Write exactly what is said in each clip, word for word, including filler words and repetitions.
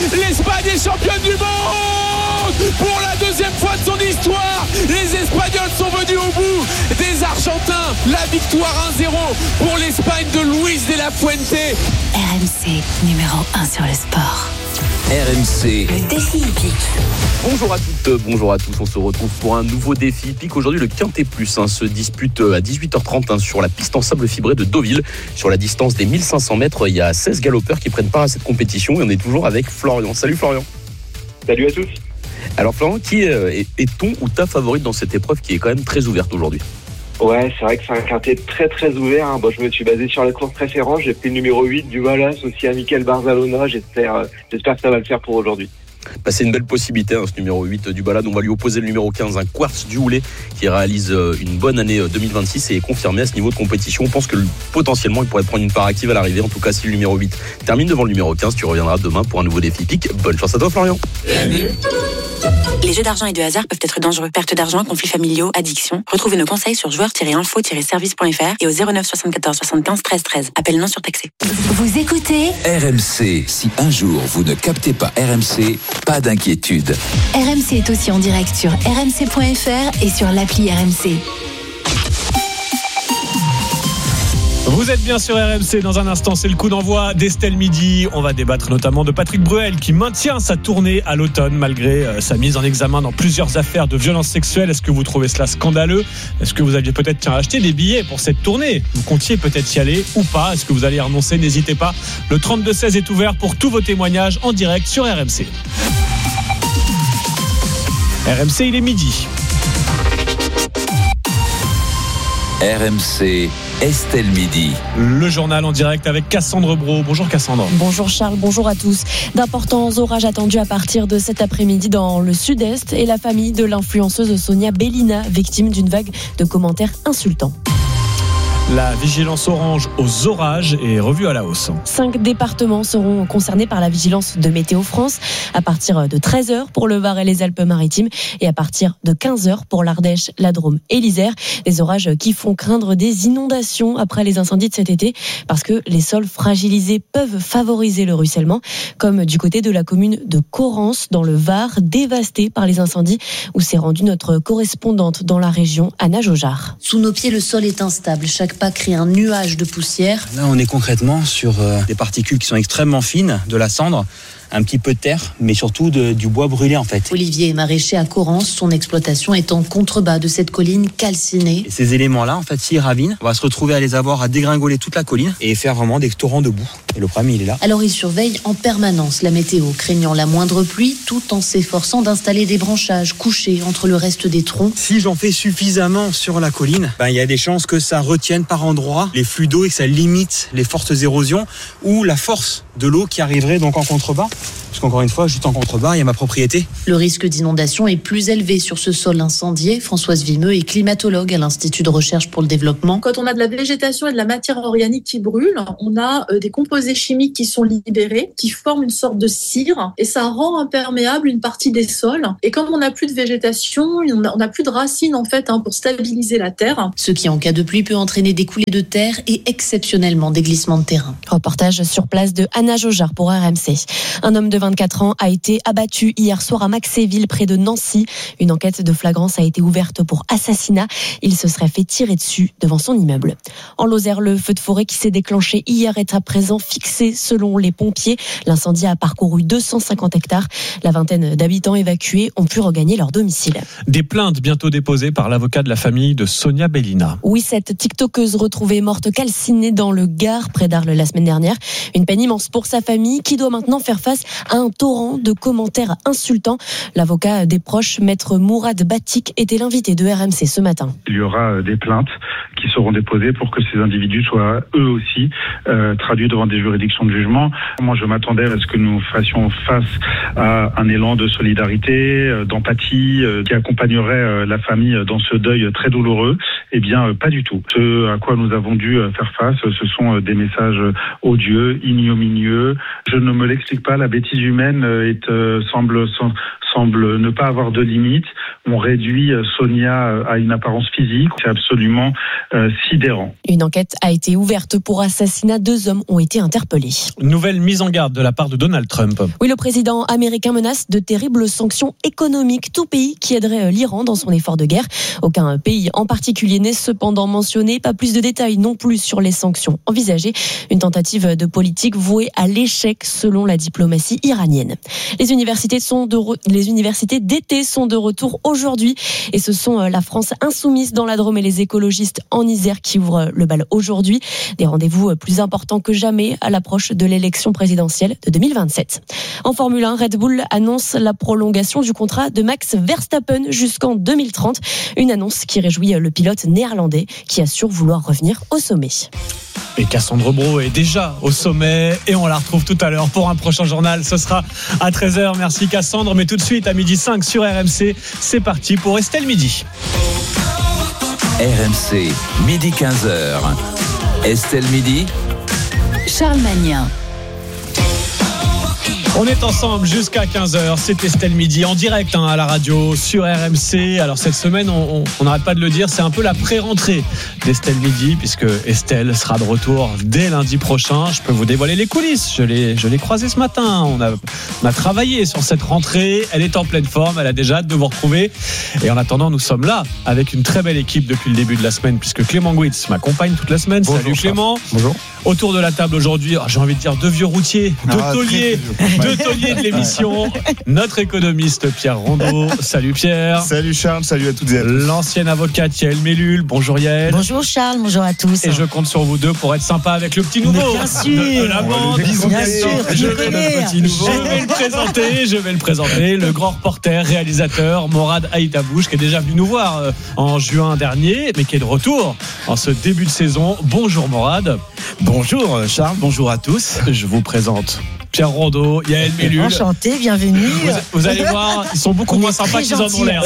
l'Espagne est championne du monde pour la deuxième fois de son histoire. Les Espagnols sont venus au bout des Argentins. La victoire un zéro pour l'Espagne de Luis de la Fuente. R M C, numéro un sur le sport. R M C. Le défi hippique. Bonjour à toutes, bonjour à tous. On se retrouve pour un nouveau défi hippique. Aujourd'hui, le Quintet Plus hein, se dispute à dix-huit heures trente hein, sur la piste en sable fibré de Deauville. Sur la distance des mille cinq cents mètres, il y a seize galopeurs qui prennent part à cette compétition et on est toujours avec Florian. Salut Florian. Salut à tous. Alors Florian, qui est, est ton ou ta favorite dans cette épreuve qui est quand même très ouverte aujourd'hui ? Ouais, c'est vrai que c'est un quintet très très ouvert. Hein. Bon, je me suis basé sur la course préférence. J'ai pris le numéro huit du Wallace, aussi à Michael Barzalona. J'espère, euh, j'espère que ça va le faire pour aujourd'hui. Bah, c'est une belle possibilité, hein, ce numéro huit du Balade. On va lui opposer le numéro quinze, un Quartz du Houlet, qui réalise euh, une bonne année euh, deux mille vingt-six et est confirmé à ce niveau de compétition. On pense que potentiellement il pourrait prendre une part active à l'arrivée. En tout cas, si le numéro huit termine devant le numéro quinze, tu reviendras demain pour un nouveau défi pique. Bonne chance à toi Florian. Les jeux d'argent et de hasard peuvent être dangereux. Perte d'argent, conflits familiaux, addiction. Retrouvez nos conseils sur joueurs tiret info tiret service point f r et au zéro neuf soixante-quatorze soixante-quinze treize treize. Appel non surtaxé. Vous écoutez R M C. Si un jour vous ne captez pas R M C, pas d'inquiétude. R M C est aussi en direct sur r m c point f r et sur l'appli R M C. Vous êtes bien sur R M C. Dans un instant, c'est le coup d'envoi d'Estelle Midi. On va débattre notamment de Patrick Bruel qui maintient sa tournée à l'automne malgré euh, sa mise en examen dans plusieurs affaires de violences sexuelles. Est-ce que vous trouvez cela scandaleux ? Est-ce que vous aviez peut-être tiens, acheté des billets pour cette tournée ? Vous comptiez peut-être y aller ou pas ? Est-ce que vous allez y renoncer ? N'hésitez pas. Le trente-deux seize est ouvert pour tous vos témoignages en direct sur R M C. R M C, il est midi. R M C, Estelle Midi. Le journal en direct avec Cassandre Brault. Bonjour Cassandre. Bonjour Charles, bonjour à tous. D'importants orages attendus à partir de cet après-midi dans le sud-est et la famille de l'influenceuse Sonia Bellina, victime d'une vague de commentaires insultants. La vigilance orange aux orages est revue à la hausse. Cinq départements seront concernés par la vigilance de Météo France à partir de treize heures pour le Var et les Alpes-Maritimes et à partir de quinze heures pour l'Ardèche, la Drôme et l'Isère. Des orages qui font craindre des inondations après les incendies de cet été parce que les sols fragilisés peuvent favoriser le ruissellement, comme du côté de la commune de Corrence dans le Var, dévastée par les incendies où s'est rendue notre correspondante dans la région, Anna Jaugeard. Sous nos pieds, le sol est instable. Chaque pas crée un nuage de poussière. Là, on est concrètement sur euh, des particules qui sont extrêmement fines, de la cendre, un petit peu de terre, mais surtout de, du bois brûlé en fait. Olivier est maraîcher à Corrence, son exploitation est en contrebas de cette colline calcinée. Et ces éléments-là, en fait, s'ils ravinent, on va se retrouver à les avoir à dégringoler toute la colline et faire vraiment des torrents de boue. Et le problème, il est là. Alors il surveille en permanence la météo, craignant la moindre pluie, tout en s'efforçant d'installer des branchages couchés entre le reste des troncs. Si j'en fais suffisamment sur la colline, ben, il y a des chances que ça retienne par endroits les flux d'eau et que ça limite les fortes érosions ou la force de l'eau qui arriverait donc en contrebas. Parce qu'encore une fois, juste en contrebas, il y a ma propriété. Le risque d'inondation est plus élevé sur ce sol incendié. Françoise Vimeux est climatologue à l'Institut de recherche pour le développement. Quand on a de la végétation et de la matière organique qui brûle, on a des composés chimiques qui sont libérés, qui forment une sorte de cire, et ça rend imperméable une partie des sols. Et comme on n'a plus de végétation, on n'a plus de racines en fait hein, pour stabiliser la terre. Ce qui en cas de pluie peut entraîner des coulées de terre et exceptionnellement des glissements de terrain. Reportage sur place de Anna Jaugeard pour R M C. Un homme de vingt-quatre ans a été abattu hier soir à Maxéville près de Nancy. Une enquête de flagrance a été ouverte pour assassinat. Il se serait fait tirer dessus devant son immeuble. En Lozère, le feu de forêt qui s'est déclenché hier est à présent fixé selon les pompiers. L'incendie a parcouru deux cent cinquante hectares. La vingtaine d'habitants évacués ont pu regagner leur domicile. Des plaintes bientôt déposées par l'avocat de la famille de Sonia Bellina. Oui, cette tiktokeuse retrouvée morte calcinée dans le Gard près d'Arles la semaine dernière. Une peine immense pour sa famille qui doit maintenant faire face à un torrent de commentaires insultants. L'avocat des proches, maître Mourad Batik, était l'invité de R M C ce matin. Il y aura des plaintes qui seront déposées pour que ces individus soient eux aussi euh, traduits devant des juridictions de jugement. Moi, je m'attendais à ce que nous fassions face à un élan de solidarité, euh, d'empathie, euh, qui accompagnerait euh, la famille dans ce deuil très douloureux. Eh bien, euh, pas du tout. Ce à quoi nous avons dû euh, faire face, ce sont euh, des messages odieux, ignominieux. Je ne me l'explique pas, la bêtise humaine est, euh, semble semble ne pas avoir de limite. On réduit Sonia à une apparence physique. C'est absolument euh, sidérant. Une enquête a été ouverte pour assassinat. Deux hommes ont été interpellés. Nouvelle mise en garde de la part de Donald Trump. Oui, le président américain menace de terribles sanctions économiques. Tout pays qui aiderait l'Iran dans son effort de guerre. Aucun pays en particulier n'est cependant mentionné. Pas plus de détails non plus sur les sanctions envisagées. Une tentative de politique vouée à l'échec selon la diplomatie iranienne. Les universités sont de re... les universités d'été sont de retour aujourd'hui et ce sont la France insoumise dans la Drôme et les écologistes en Isère qui ouvrent le bal aujourd'hui. Des rendez-vous plus importants que jamais à l'approche de l'élection présidentielle de deux mille vingt-sept. En Formule un, Red Bull annonce la prolongation du contrat de Max Verstappen jusqu'en deux mille trente. Une annonce qui réjouit le pilote néerlandais qui assure vouloir revenir au sommet. Et Cassandre Bro est déjà au sommet et on la retrouve tout à l'heure pour un prochain journal. Ce sera à treize heures. Merci Cassandre. Mais tout de suite à midi cinq sur R M C, c'est parti pour Estelle Midi. R M C, midi quinze heures. Estelle Midi. Charles Magnin. On est ensemble jusqu'à quinze heures, c'est Estelle Midi en direct hein, à la radio sur R M C. Alors cette semaine, on n'arrête pas de le dire, c'est un peu la pré-rentrée d'Estelle Midi puisque Estelle sera de retour dès lundi prochain. Je peux vous dévoiler les coulisses, je l'ai, je l'ai croisée ce matin, on a, on a travaillé sur cette rentrée, elle est en pleine forme, elle a déjà hâte de vous retrouver. Et en attendant, nous sommes là avec une très belle équipe depuis le début de la semaine puisque Clément Gouitz m'accompagne toute la semaine. Bonjour, salut Clément. Bonjour. Autour de la table aujourd'hui, j'ai envie de dire deux vieux routiers, deux ah, tauliers, deux tauliers de l'émission. Notre économiste Pierre Rondeau. Salut Pierre. Salut Charles, salut à toutes et à tous. L'ancienne avocate Yael Mellul. Bonjour Yael. Bonjour Charles, bonjour à tous. Et je compte sur vous deux pour être sympa avec le petit nouveau. Mais bien sûr. De, de la bande. Bien sûr, je, je vais le petit nouveau. Je vais le présenter, je vais le présenter. Le grand reporter, réalisateur Morad Aïtabouche qui est déjà venu nous voir euh, en juin dernier, mais qui est de retour en ce début de saison. Bonjour Morad. Bonjour Charles, bonjour à tous. Je vous présente Pierre Rondeau, Yael Mellul. Enchanté, bienvenue. Vous, vous allez voir, ils sont beaucoup moins sympas qu'ils en ont l'air.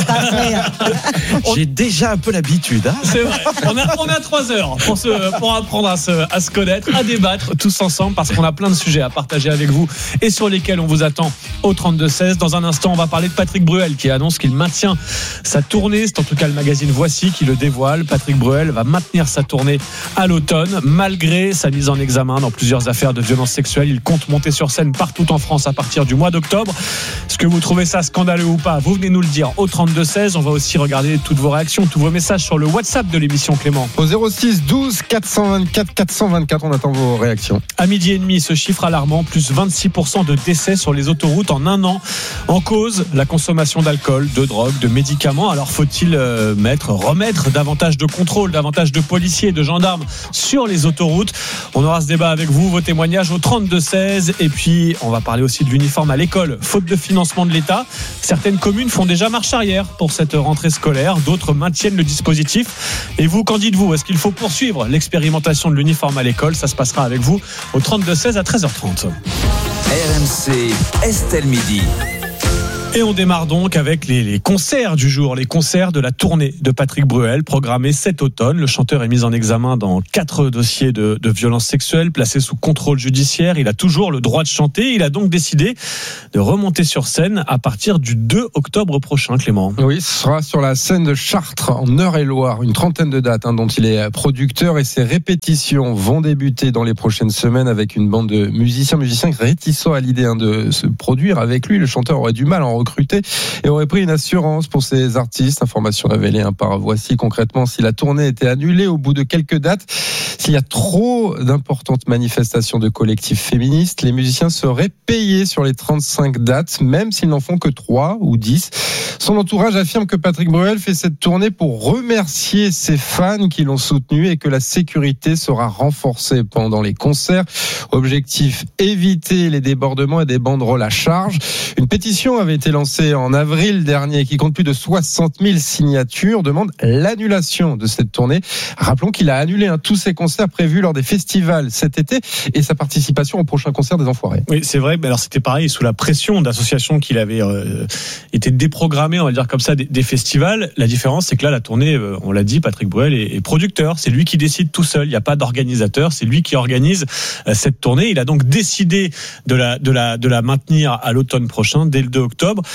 J'ai déjà un peu l'habitude. Hein. C'est vrai. On a, on a trois heures pour, se, pour apprendre à se, à se connaître, à débattre tous ensemble parce qu'on a plein de sujets à partager avec vous et sur lesquels on vous attend au trente-deux seize. Dans un instant, on va parler de Patrick Bruel qui annonce qu'il maintient sa tournée. C'est en tout cas le magazine Voici qui le dévoile. Patrick Bruel va maintenir sa tournée à l'automne malgré sa mise en examen dans plusieurs affaires de violences sexuelles. Il compte monter sur scène partout en France à partir du mois d'octobre. Est-ce que vous trouvez ça scandaleux ou pas? Vous venez nous le dire au trente-deux seize. On va aussi regarder toutes vos réactions, tous vos messages sur le WhatsApp de l'émission Clément. Au zéro six douze quatre cent vingt-quatre quatre cent vingt-quatre, on attend vos réactions. À midi et demi, ce chiffre alarmant, plus vingt-six pour cent de décès sur les autoroutes en un an. En cause, la consommation d'alcool, de drogue, de médicaments. Alors faut-il euh, mettre, remettre davantage de contrôle, davantage de policiers, de gendarmes sur les autoroutes? On aura ce débat avec vous, vos témoignages au trente-deux seize. Et puis on va parler aussi de l'uniforme à l'école. Faute de financement de l'État, certaines communes font déjà marche arrière pour cette rentrée scolaire. D'autres maintiennent le dispositif. Et vous, qu'en dites-vous? Est-ce qu'il faut poursuivre l'expérimentation de l'uniforme à l'école? Ça se passera avec vous au trente-deux seize à treize heures trente. R M C, Estelle Midi. Et on démarre donc avec les, les concerts du jour, les concerts de la tournée de Patrick Bruel, programmés cet automne. Le chanteur est mis en examen dans quatre dossiers de, de violences sexuelles, placé sous contrôle judiciaire. Il a toujours le droit de chanter. Il a donc décidé de remonter sur scène à partir du deux octobre prochain, Clément. Oui, ce sera sur la scène de Chartres, en Eure-et-Loire. Une trentaine de dates hein, dont il est producteur et ses répétitions vont débuter dans les prochaines semaines avec une bande de musiciens, musiciens réticents à l'idée hein, de se produire avec lui. Le chanteur aurait du mal à en recruté et aurait pris une assurance pour ces artistes. Information révélée hein, par Voici. Concrètement, si la tournée était annulée au bout de quelques dates, s'il y a trop d'importantes manifestations de collectifs féministes, les musiciens seraient payés sur les trente-cinq dates, même s'ils n'en font que trois ou dix. Son entourage affirme que Patrick Bruel fait cette tournée pour remercier ses fans qui l'ont soutenu et que la sécurité sera renforcée pendant les concerts. Objectif, éviter les débordements et des banderoles à charge. Une pétition avait été lancée en avril dernier qui compte plus de soixante mille signatures, demande l'annulation de cette tournée. Rappelons qu'il a annulé hein, tous ses concerts prévus lors des festivals cet été et sa participation au prochain concert des Enfoirés. Oui, c'est vrai. Mais alors c'était pareil sous la pression d'associations qu'il avait euh, été déprogrammé, on va dire comme ça, des, des festivals. La différence, c'est que là, la tournée, euh, on l'a dit, Patrick Bruel est, est producteur. C'est lui qui décide tout seul. Il n'y a pas d'organisateur. C'est lui qui organise euh, cette tournée. Il a donc décidé de la de la de la maintenir à l'automne prochain, dès le deux octobre.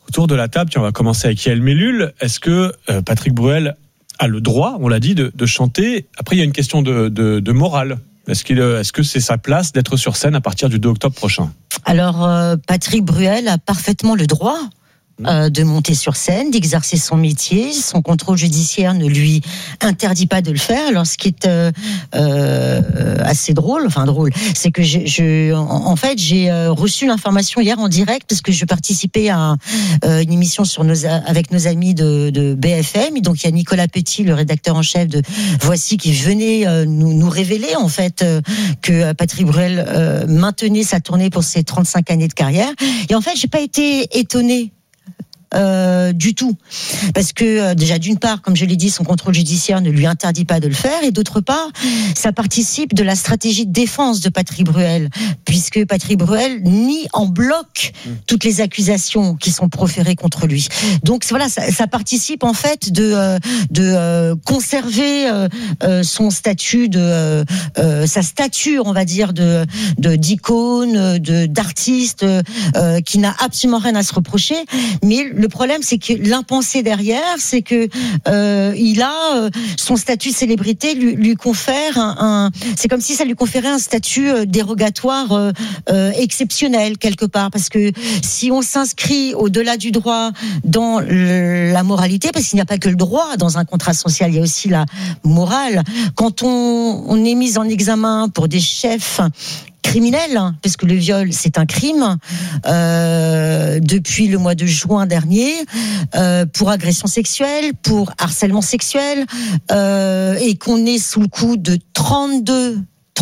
Autour de la table, tiens, on va commencer avec Yael Mellul. Est-ce que euh, Patrick Bruel a le droit, on l'a dit, de, de chanter? Après, il y a une question de, de, de morale. Est-ce, qu'il, est-ce que c'est sa place d'être sur scène à partir du deux octobre prochain? Alors, euh, Patrick Bruel a parfaitement le droit Euh, de monter sur scène, d'exercer son métier. Son contrôle judiciaire ne lui interdit pas de le faire. Alors, ce qui est euh, euh, assez drôle, enfin drôle, c'est que je, je en, en fait, j'ai euh, reçu l'information hier en direct parce que je participais à euh, une émission sur nos, avec nos amis de, de B F M. Et donc, il y a Nicolas Petit, le rédacteur en chef de Voici, qui venait euh, nous, nous révéler en fait euh, que Patrick Bruel euh, maintenait sa tournée pour ses trente-cinq années de carrière. Et en fait, j'ai pas été étonnée. Euh, du tout, parce que euh, déjà d'une part, comme je l'ai dit, son contrôle judiciaire ne lui interdit pas de le faire, et d'autre part, ça participe de la stratégie de défense de Patrick Bruel, puisque Patrick Bruel nie en bloc toutes les accusations qui sont proférées contre lui. Donc voilà, ça, ça participe en fait de euh, de euh, conserver euh, euh, son statut de euh, euh, sa stature, on va dire, de de d'icône, de d'artiste, euh, qui n'a absolument rien à se reprocher, mais le problème, c'est que l'impensé derrière, c'est que euh, il a euh, son statut de célébrité lui, lui confère un, un. C'est comme si ça lui conférait un statut euh, dérogatoire euh, euh, exceptionnel quelque part, parce que si on s'inscrit au-delà du droit dans le, la moralité, parce qu'il n'y a pas que le droit dans un contrat social, il y a aussi la morale. Quand on, on est mis en examen pour des chefs criminel, parce que le viol c'est un crime, euh, depuis le mois de juin dernier, euh, pour agression sexuelle, pour harcèlement sexuel, euh, et qu'on est sous le coup de trente-deux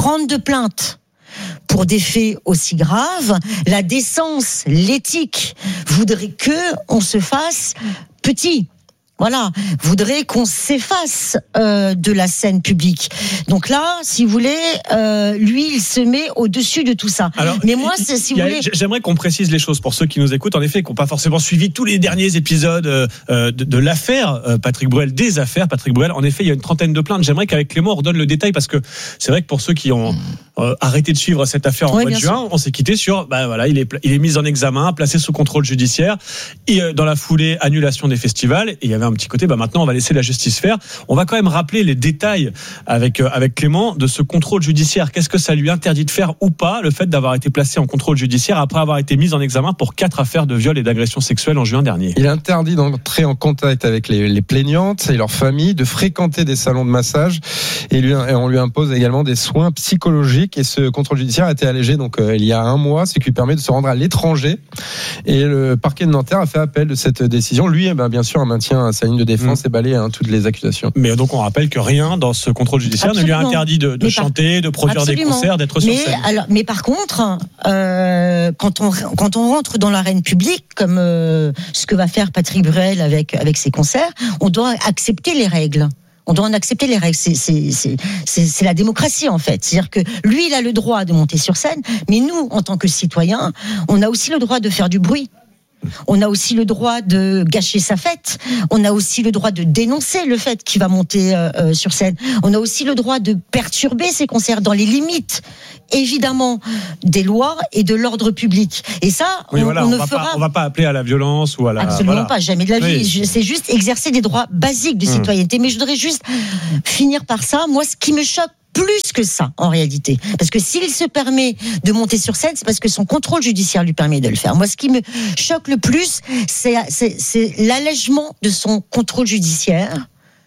plaintes pour des faits aussi graves, la décence, l'éthique voudrait que on se fasse petit. Voilà, voudrait qu'on s'efface euh, de la scène publique. Donc là, si vous voulez, euh, lui, il se met au-dessus de tout ça. Alors, mais moi, c'est, si vous voulez, j'aimerais qu'on précise les choses pour ceux qui nous écoutent. En effet, qui n'ont pas forcément suivi tous les derniers épisodes euh, de, de l'affaire euh, Patrick Bruel, des affaires Patrick Bruel. En effet, il y a une trentaine de plaintes. J'aimerais qu'avec Clément, on redonne le détail, parce que c'est vrai que pour ceux qui ont euh, arrêté de suivre cette affaire en ouais, mois de juin, sûr. on s'est quitté sur, bah voilà, il est il est mis en examen, placé sous contrôle judiciaire, et euh, dans la foulée, annulation des festivals. Et il y avait un petit côté, bah maintenant on va laisser la justice faire. On va quand même rappeler les détails avec euh, avec Clément de ce contrôle judiciaire. Qu'est-ce que ça lui interdit de faire ou pas, le fait d'avoir été placé en contrôle judiciaire après avoir été mis en examen pour quatre affaires de viol et d'agression sexuelle en juin dernier? Il interdit d'entrer en contact avec les, les plaignantes et leurs familles, de fréquenter des salons de massage, et, lui, et on lui impose également des soins psychologiques. Et ce contrôle judiciaire a été allégé donc euh, il y a un mois, ce qui lui permet de se rendre à l'étranger. Et le parquet de Nanterre a fait appel de cette décision. Lui, eh ben, bien sûr, maintient sa ligne de défense. Mmh. Balayer hein, toutes les accusations. Mais donc on rappelle que rien dans ce contrôle judiciaire Absolument. ne lui a interdit de, de chanter, par... de produire Absolument. des concerts, d'être sur mais, scène. Alors, mais par contre, euh, quand on quand on rentre dans l'arène publique, comme euh, ce que va faire Patrick Bruel avec avec ses concerts, on doit accepter les règles. On doit en accepter les règles. C'est, c'est, c'est, c'est, c'est la démocratie, en fait. C'est-à-dire que lui, il a le droit de monter sur scène, mais nous, en tant que citoyens, on a aussi le droit de faire du bruit. On a aussi le droit de gâcher sa fête. On a aussi le droit de dénoncer le fait qu'il va monter euh, sur scène. On a aussi le droit de perturber ses concerts dans les limites, évidemment, des lois et de l'ordre public. Et ça, oui, on, voilà, on, on ne va fera pas, on va pas appeler à la violence ou à la. Absolument voilà. pas, jamais de la vie. Oui. C'est juste exercer des droits basiques de mmh. citoyenneté. Mais je voudrais juste finir par ça. Moi, ce qui me choque plus que ça, en réalité. Parce que s'il se permet de monter sur scène, c'est parce que son contrôle judiciaire lui permet de le faire. Moi, ce qui me choque le plus, c'est, c'est, c'est l'allègement de son contrôle judiciaire,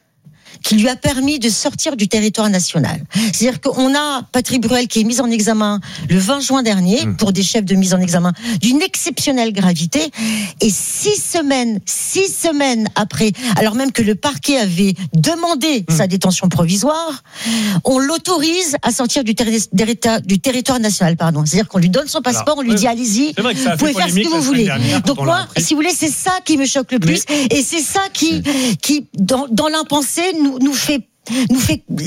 qui lui a permis de sortir du territoire national. C'est-à-dire qu'on a Patrick Bruel qui est mis en examen le vingt juin dernier mmh. pour des chefs de mise en examen d'une exceptionnelle gravité, et six semaines, six semaines après, alors même que le parquet avait demandé mmh. sa détention provisoire, on l'autorise à sortir du, terri- du territoire national. Pardon. C'est-à-dire qu'on lui donne son passeport, alors, on lui dit allez-y, vous pouvez faire ce que vous voulez. Donc moi, si vous voulez, c'est ça qui me choque le plus, mais... et c'est ça qui, qui dans, dans l'impensé, nous nous fait nous fait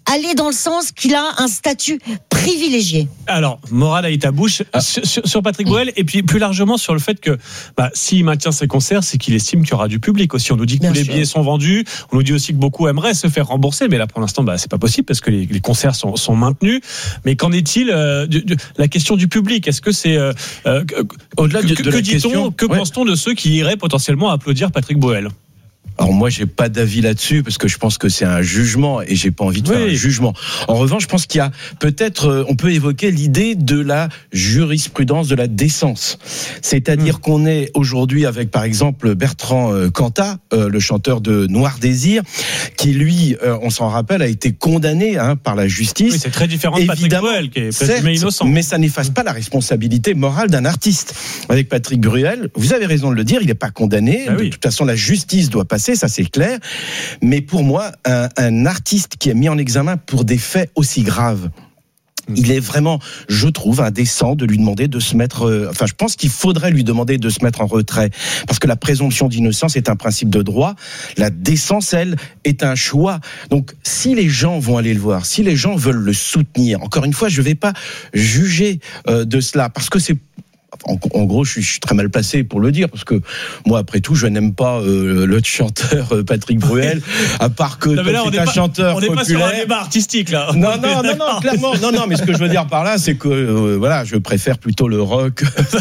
aller dans le sens qu'il a un statut privilégié. Alors, morale à ta bouche ah. sur, sur Patrick Bruel, et puis plus largement sur le fait que bah, s'il maintient ses concerts, c'est qu'il estime qu'il y aura du public aussi. On nous dit que Bien tous sûr. les billets sont vendus, on nous dit aussi que beaucoup aimeraient se faire rembourser, mais là pour l'instant bah, c'est pas possible parce que les, les concerts sont, sont maintenus. Mais qu'en est-il euh, de, de la question du public? Est-ce que c'est euh, euh, au-delà de, que, de que la dit-on, question, que ouais. pense-t-on de ceux qui iraient potentiellement applaudir Patrick Bruel? Alors moi j'ai pas d'avis là-dessus parce que je pense que c'est un jugement et j'ai pas envie de oui. faire un jugement. En revanche, je pense qu'il y a peut-être on peut évoquer l'idée de la jurisprudence de la décence. C'est-à-dire mmh. qu'on est aujourd'hui avec par exemple Bertrand Cantat, euh, le chanteur de Noir Désir, qui lui, euh, on s'en rappelle, a été condamné hein, par la justice. Oui, c'est très différent de Patrick Bruel qui est présumé innocent. Mais ça n'efface pas la responsabilité morale d'un artiste. Avec Patrick Bruel, vous avez raison de le dire, il n'est pas condamné. Ah, de oui. toute façon, la justice doit passer. Ça c'est clair, mais pour moi, un, un artiste qui est mis en examen pour des faits aussi graves, il est vraiment, je trouve, indécent de lui demander de se mettre. Euh, enfin, je pense qu'il faudrait lui demander de se mettre en retrait, parce que la présomption d'innocence est un principe de droit. La décence, elle, est un choix. Donc, si les gens vont aller le voir, si les gens veulent le soutenir, encore une fois, je ne vais pas juger euh, de cela, parce que c'est En, en gros, je suis, je suis très mal placé pour le dire, parce que moi, après tout, je n'aime pas euh, le chanteur euh, Patrick Bruel, à part que non, là, c'est un pas, chanteur on populaire. On n'est pas sur un débat artistique, là. Non, non, non, non, clairement. Non, non, mais ce que je veux dire par là, c'est que, euh, voilà, je préfère plutôt le rock.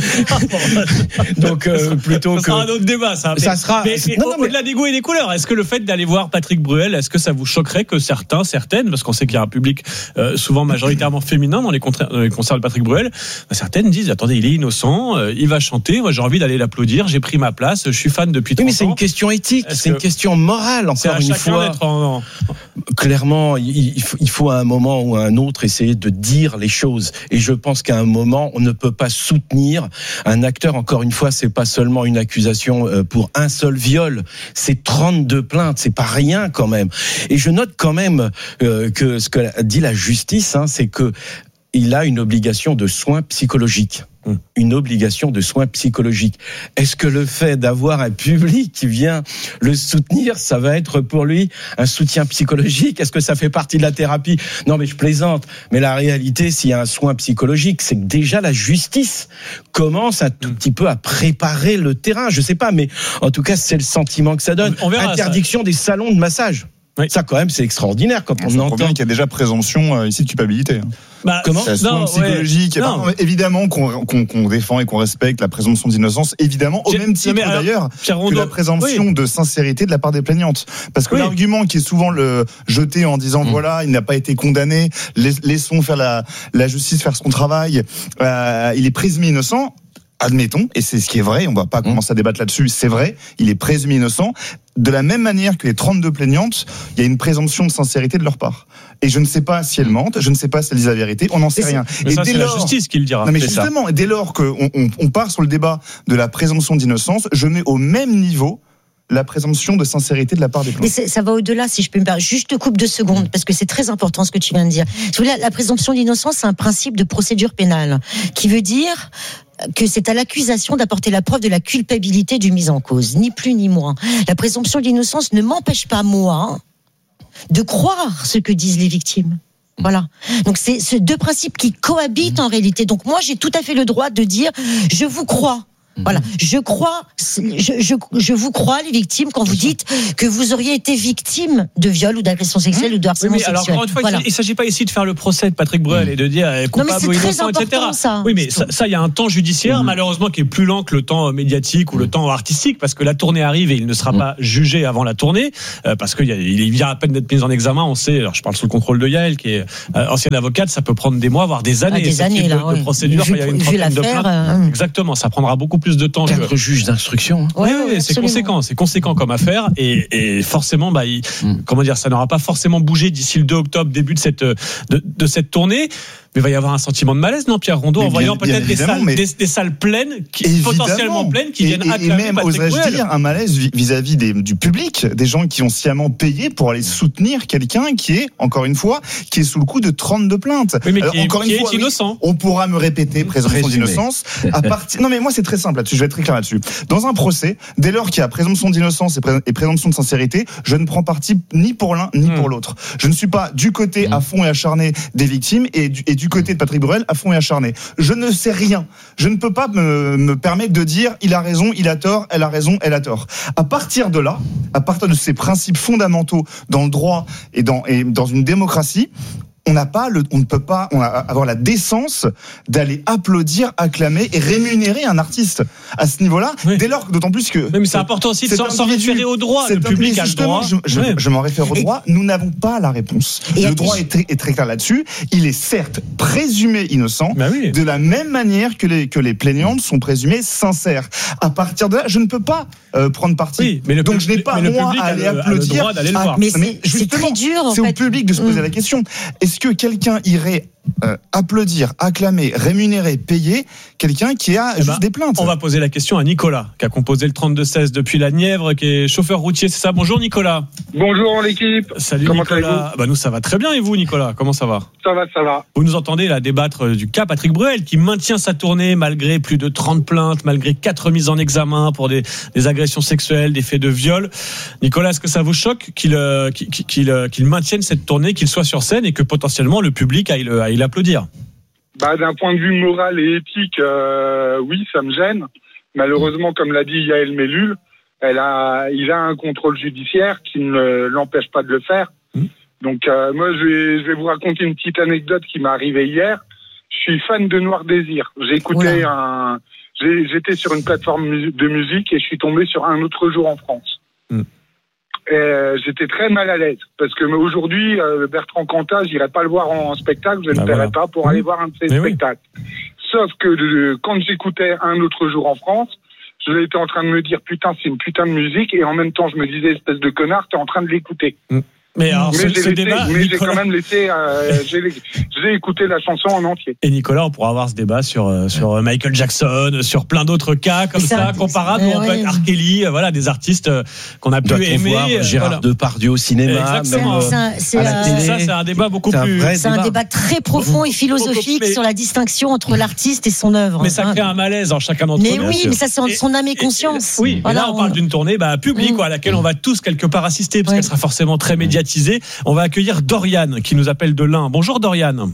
Donc, euh, plutôt ça que. sera un autre débat, ça. Mais, ça sera. Mais, mais, non, non, au-delà des goûts et des couleurs, est-ce que le fait d'aller voir Patrick Bruel, est-ce que ça vous choquerait que certains, certaines, parce qu'on sait qu'il y a un public euh, souvent majoritairement féminin dans les, concerts, dans les concerts de Patrick Bruel, certaines disent, attendez, il est innocent, euh, il va chanter, moi j'ai envie d'aller l'applaudir, j'ai pris ma place, je suis fan depuis trente ans. Oui, mais c'est une question éthique, Est-ce c'est une question morale, encore une fois. En... Clairement, il faut, il faut à un moment ou à un autre essayer de dire les choses. Et je pense qu'à un moment, on ne peut pas soutenir un acteur. Encore une fois, c'est pas seulement une accusation pour un seul viol, c'est trente-deux plaintes, c'est pas rien quand même. Et je note quand même euh, que ce que dit la justice, hein, c'est que il a une obligation de soins psychologiques. Une obligation de soins psychologiques. Est-ce que le fait d'avoir un public qui vient le soutenir, ça va être pour lui un soutien psychologique? Est-ce que ça fait partie de la thérapie? Non, mais je plaisante. Mais la réalité, s'il y a un soin psychologique, c'est que déjà la justice commence un tout petit peu à préparer le terrain. Je sais pas, mais en tout cas, c'est le sentiment que ça donne. On verra, interdiction ça. Des salons de massage. Oui. Ça, quand même, c'est extraordinaire quand on, on entend qu'il y a déjà présomption euh, ici de culpabilité. Bah, Comment c'est non, psychologique. Ouais. Non. Pardon, évidemment qu'on, qu'on, qu'on défend et qu'on respecte la présomption d'innocence, évidemment, au J'ai, même titre alors, d'ailleurs que la présomption oui. de sincérité de la part des plaignantes. Parce que oui. l'argument qui est souvent le jeté en disant mmh. voilà, il n'a pas été condamné, laissons faire la, la justice faire son travail, euh, il est présumé innocent. Admettons, et c'est ce qui est vrai, on va pas commencer à débattre là-dessus, c'est vrai, il est présumé innocent. De la même manière que les trente-deux plaignantes, il y a une présomption de sincérité de leur part. Et je ne sais pas si elles mentent, je ne sais pas si elles disent la vérité, on n'en sait rien. Mais et ça, dès c'est lors, la justice qui le dira. Non mais c'est justement, ça. Dès lors qu'on on, on part sur le débat de la présomption d'innocence, je mets au même niveau la présomption de sincérité de la part des plaignants. Mais ça va au-delà, si je peux me permettre. Juste te coupe deux secondes, parce que c'est très important ce que tu viens de dire. La, la présomption d'innocence, c'est un principe de procédure pénale, qui veut dire que c'est à l'accusation d'apporter la preuve de la culpabilité du mis en cause, ni plus ni moins. La présomption d'innocence ne m'empêche pas, moi, de croire ce que disent les victimes. Voilà. Donc c'est ces deux principes qui cohabitent en réalité. Donc moi, j'ai tout à fait le droit de dire, je vous crois. Voilà, je crois, je, je, je vous crois les victimes quand vous dites que vous auriez été victime de viol ou d'agression sexuelle mmh. ou de harcèlement oui, mais sexuel. Alors encore une fois, voilà. il ne s'agit pas ici de faire le procès de Patrick Bruel mmh. et de dire coupable ou innocent, et cetera. Ça, oui, mais ça, ça, il y a un temps judiciaire, mmh. malheureusement, qui est plus lent que le temps médiatique ou mmh. le temps artistique, parce que la tournée arrive et il ne sera mmh. pas jugé avant la tournée, euh, parce qu'il il vient à peine d'être mis en examen. On sait, alors je parle sous le contrôle de Yael, qui est euh, ancienne avocate, ça peut prendre des mois, voire des années. Ah, des années là, de, oui. de procédure. Vu, il y a une trentaine de plaintes. Euh... Exactement, ça prendra beaucoup plus de temps. Quatre juges d'instruction. Oui, oui, oui, c'est conséquent, c'est conséquent comme affaire et, et forcément, bah, il, mm. comment dire, ça n'aura pas forcément bougé d'ici le deux octobre, début de cette de, de cette tournée. Mais il va y avoir un sentiment de malaise, non, Pierre Rondeau, en voyant bien, peut-être bien des, salles, mais... des, des salles pleines, qui, potentiellement pleines, qui et, viennent et, acclamer et même, Patrick oserais-je Bruel. dire, un malaise vis-à-vis des, du public, des gens qui ont sciemment payé pour aller soutenir quelqu'un qui est, encore une fois, qui est sous le coup de trente-deux plaintes. Oui, mais Alors, qui, est, encore qui une est fois, innocent. On pourra me répéter présomption d'innocence. À partir... Non, mais moi, c'est très simple là-dessus. Je vais être très clair là-dessus. Dans un procès, dès lors qu'il y a présomption d'innocence et, pré... et présomption de sincérité, je ne prends parti ni pour l'un ni mmh. pour l'autre. Je ne suis pas du côté mmh. à fond et acharné des victimes et du, et du côté de Patrick Bruel à fond et acharné. Je ne sais rien. Je ne peux pas me, me permettre de dire il a raison, il a tort, elle a raison, elle a tort. À partir de là, à partir de ces principes fondamentaux dans le droit et dans, et dans une démocratie, on n'a pas le, on ne peut pas on a, avoir la décence d'aller applaudir, acclamer et rémunérer un artiste à ce niveau-là. Oui. Dès lors, d'autant plus que. Oui, mais c'est important aussi de s'en, s'en référer au droit. Le public a le droit. Je, je, oui. je m'en réfère au droit. Nous n'avons pas la réponse. Et le droit est très, est très clair là-dessus. Il est certes présumé innocent, bah oui. de la même manière que les que les plaignantes sont présumées sincères. À partir de là, je ne peux pas euh, prendre parti. Oui, mais le Donc public, je n'ai pas moi à aller le, applaudir. Le droit d'aller le voir. Mais c'est, mais c'est très dur. En c'est fait. au public de se poser mmh. la question. Est-ce que quelqu'un irait euh, applaudir, acclamer, rémunérer, payer quelqu'un qui a eh juste ben, des plaintes? On va poser la question à Nicolas, qui a composé le trente-deux seize depuis la Nièvre, qui est chauffeur routier, c'est ça? Bonjour Nicolas. Bonjour l'équipe. Salut Comment Nicolas. Bah, nous ça va très bien, et vous Nicolas, comment ça va? Ça va, ça va. Vous nous entendez là débattre du cas Patrick Bruel, qui maintient sa tournée malgré plus de trente plaintes, malgré quatre mises en examen pour des, des agressions sexuelles, des faits de viol. Nicolas, est-ce que ça vous choque qu'il, euh, qu'il, qu'il, euh, qu'il maintienne cette tournée, qu'il soit sur scène et que potentiellement le public aille, aille l'applaudir? Bah, d'un point de vue moral et éthique, euh, oui, ça me gêne. Malheureusement, comme l'a dit Yael Mellul, elle a, il a un contrôle judiciaire qui ne l'empêche pas de le faire. Mmh. Donc, euh, moi, je vais, je vais vous raconter une petite anecdote qui m'est arrivée hier. Je suis fan de Noir Désir. J'ai écouté ouais. un, j'ai, j'étais sur une plateforme de musique et je suis tombé sur Un autre jour en France. Mmh. Et j'étais très mal à l'aise parce que aujourd'hui euh, Bertrand Cantat, j'irai pas le voir en, en spectacle, je ne bah paierai voilà. pas pour mmh. aller voir un de ses Mais spectacles. Oui. Sauf que de, quand j'écoutais Un autre jour en France, j'étais en train de me dire putain c'est une putain de musique et en même temps je me disais espèce de connard, t'es en train de l'écouter. Mmh. Mais, alors, mais, ce, j'ai, ce laissé, débat, mais Nicolas... j'ai quand même laissé, euh, j'ai, j'ai écouté la chanson en entier. Et Nicolas, on pourra avoir ce débat sur euh, sur Michael Jackson, sur plein d'autres cas comme ça, ça comparables, où on peut être R. Kelly, voilà, des artistes qu'on a pu aimer. Gérard voilà. Depardieu au cinéma, exactement. Même, c'est, c'est, à c'est, ça, c'est un débat beaucoup c'est plus. Un c'est débat. un débat très profond et philosophique mais... sur la distinction entre l'artiste et son œuvre. Mais ça crée un malaise en chacun d'entre nous. Mais oui, mais ça c'est en son âme et conscience. Oui, là on parle d'une tournée publique à laquelle on va tous quelque part assister, parce qu'elle sera forcément très médiatisée. On va accueillir Dorian qui nous appelle de l'Ain. Bonjour Dorian.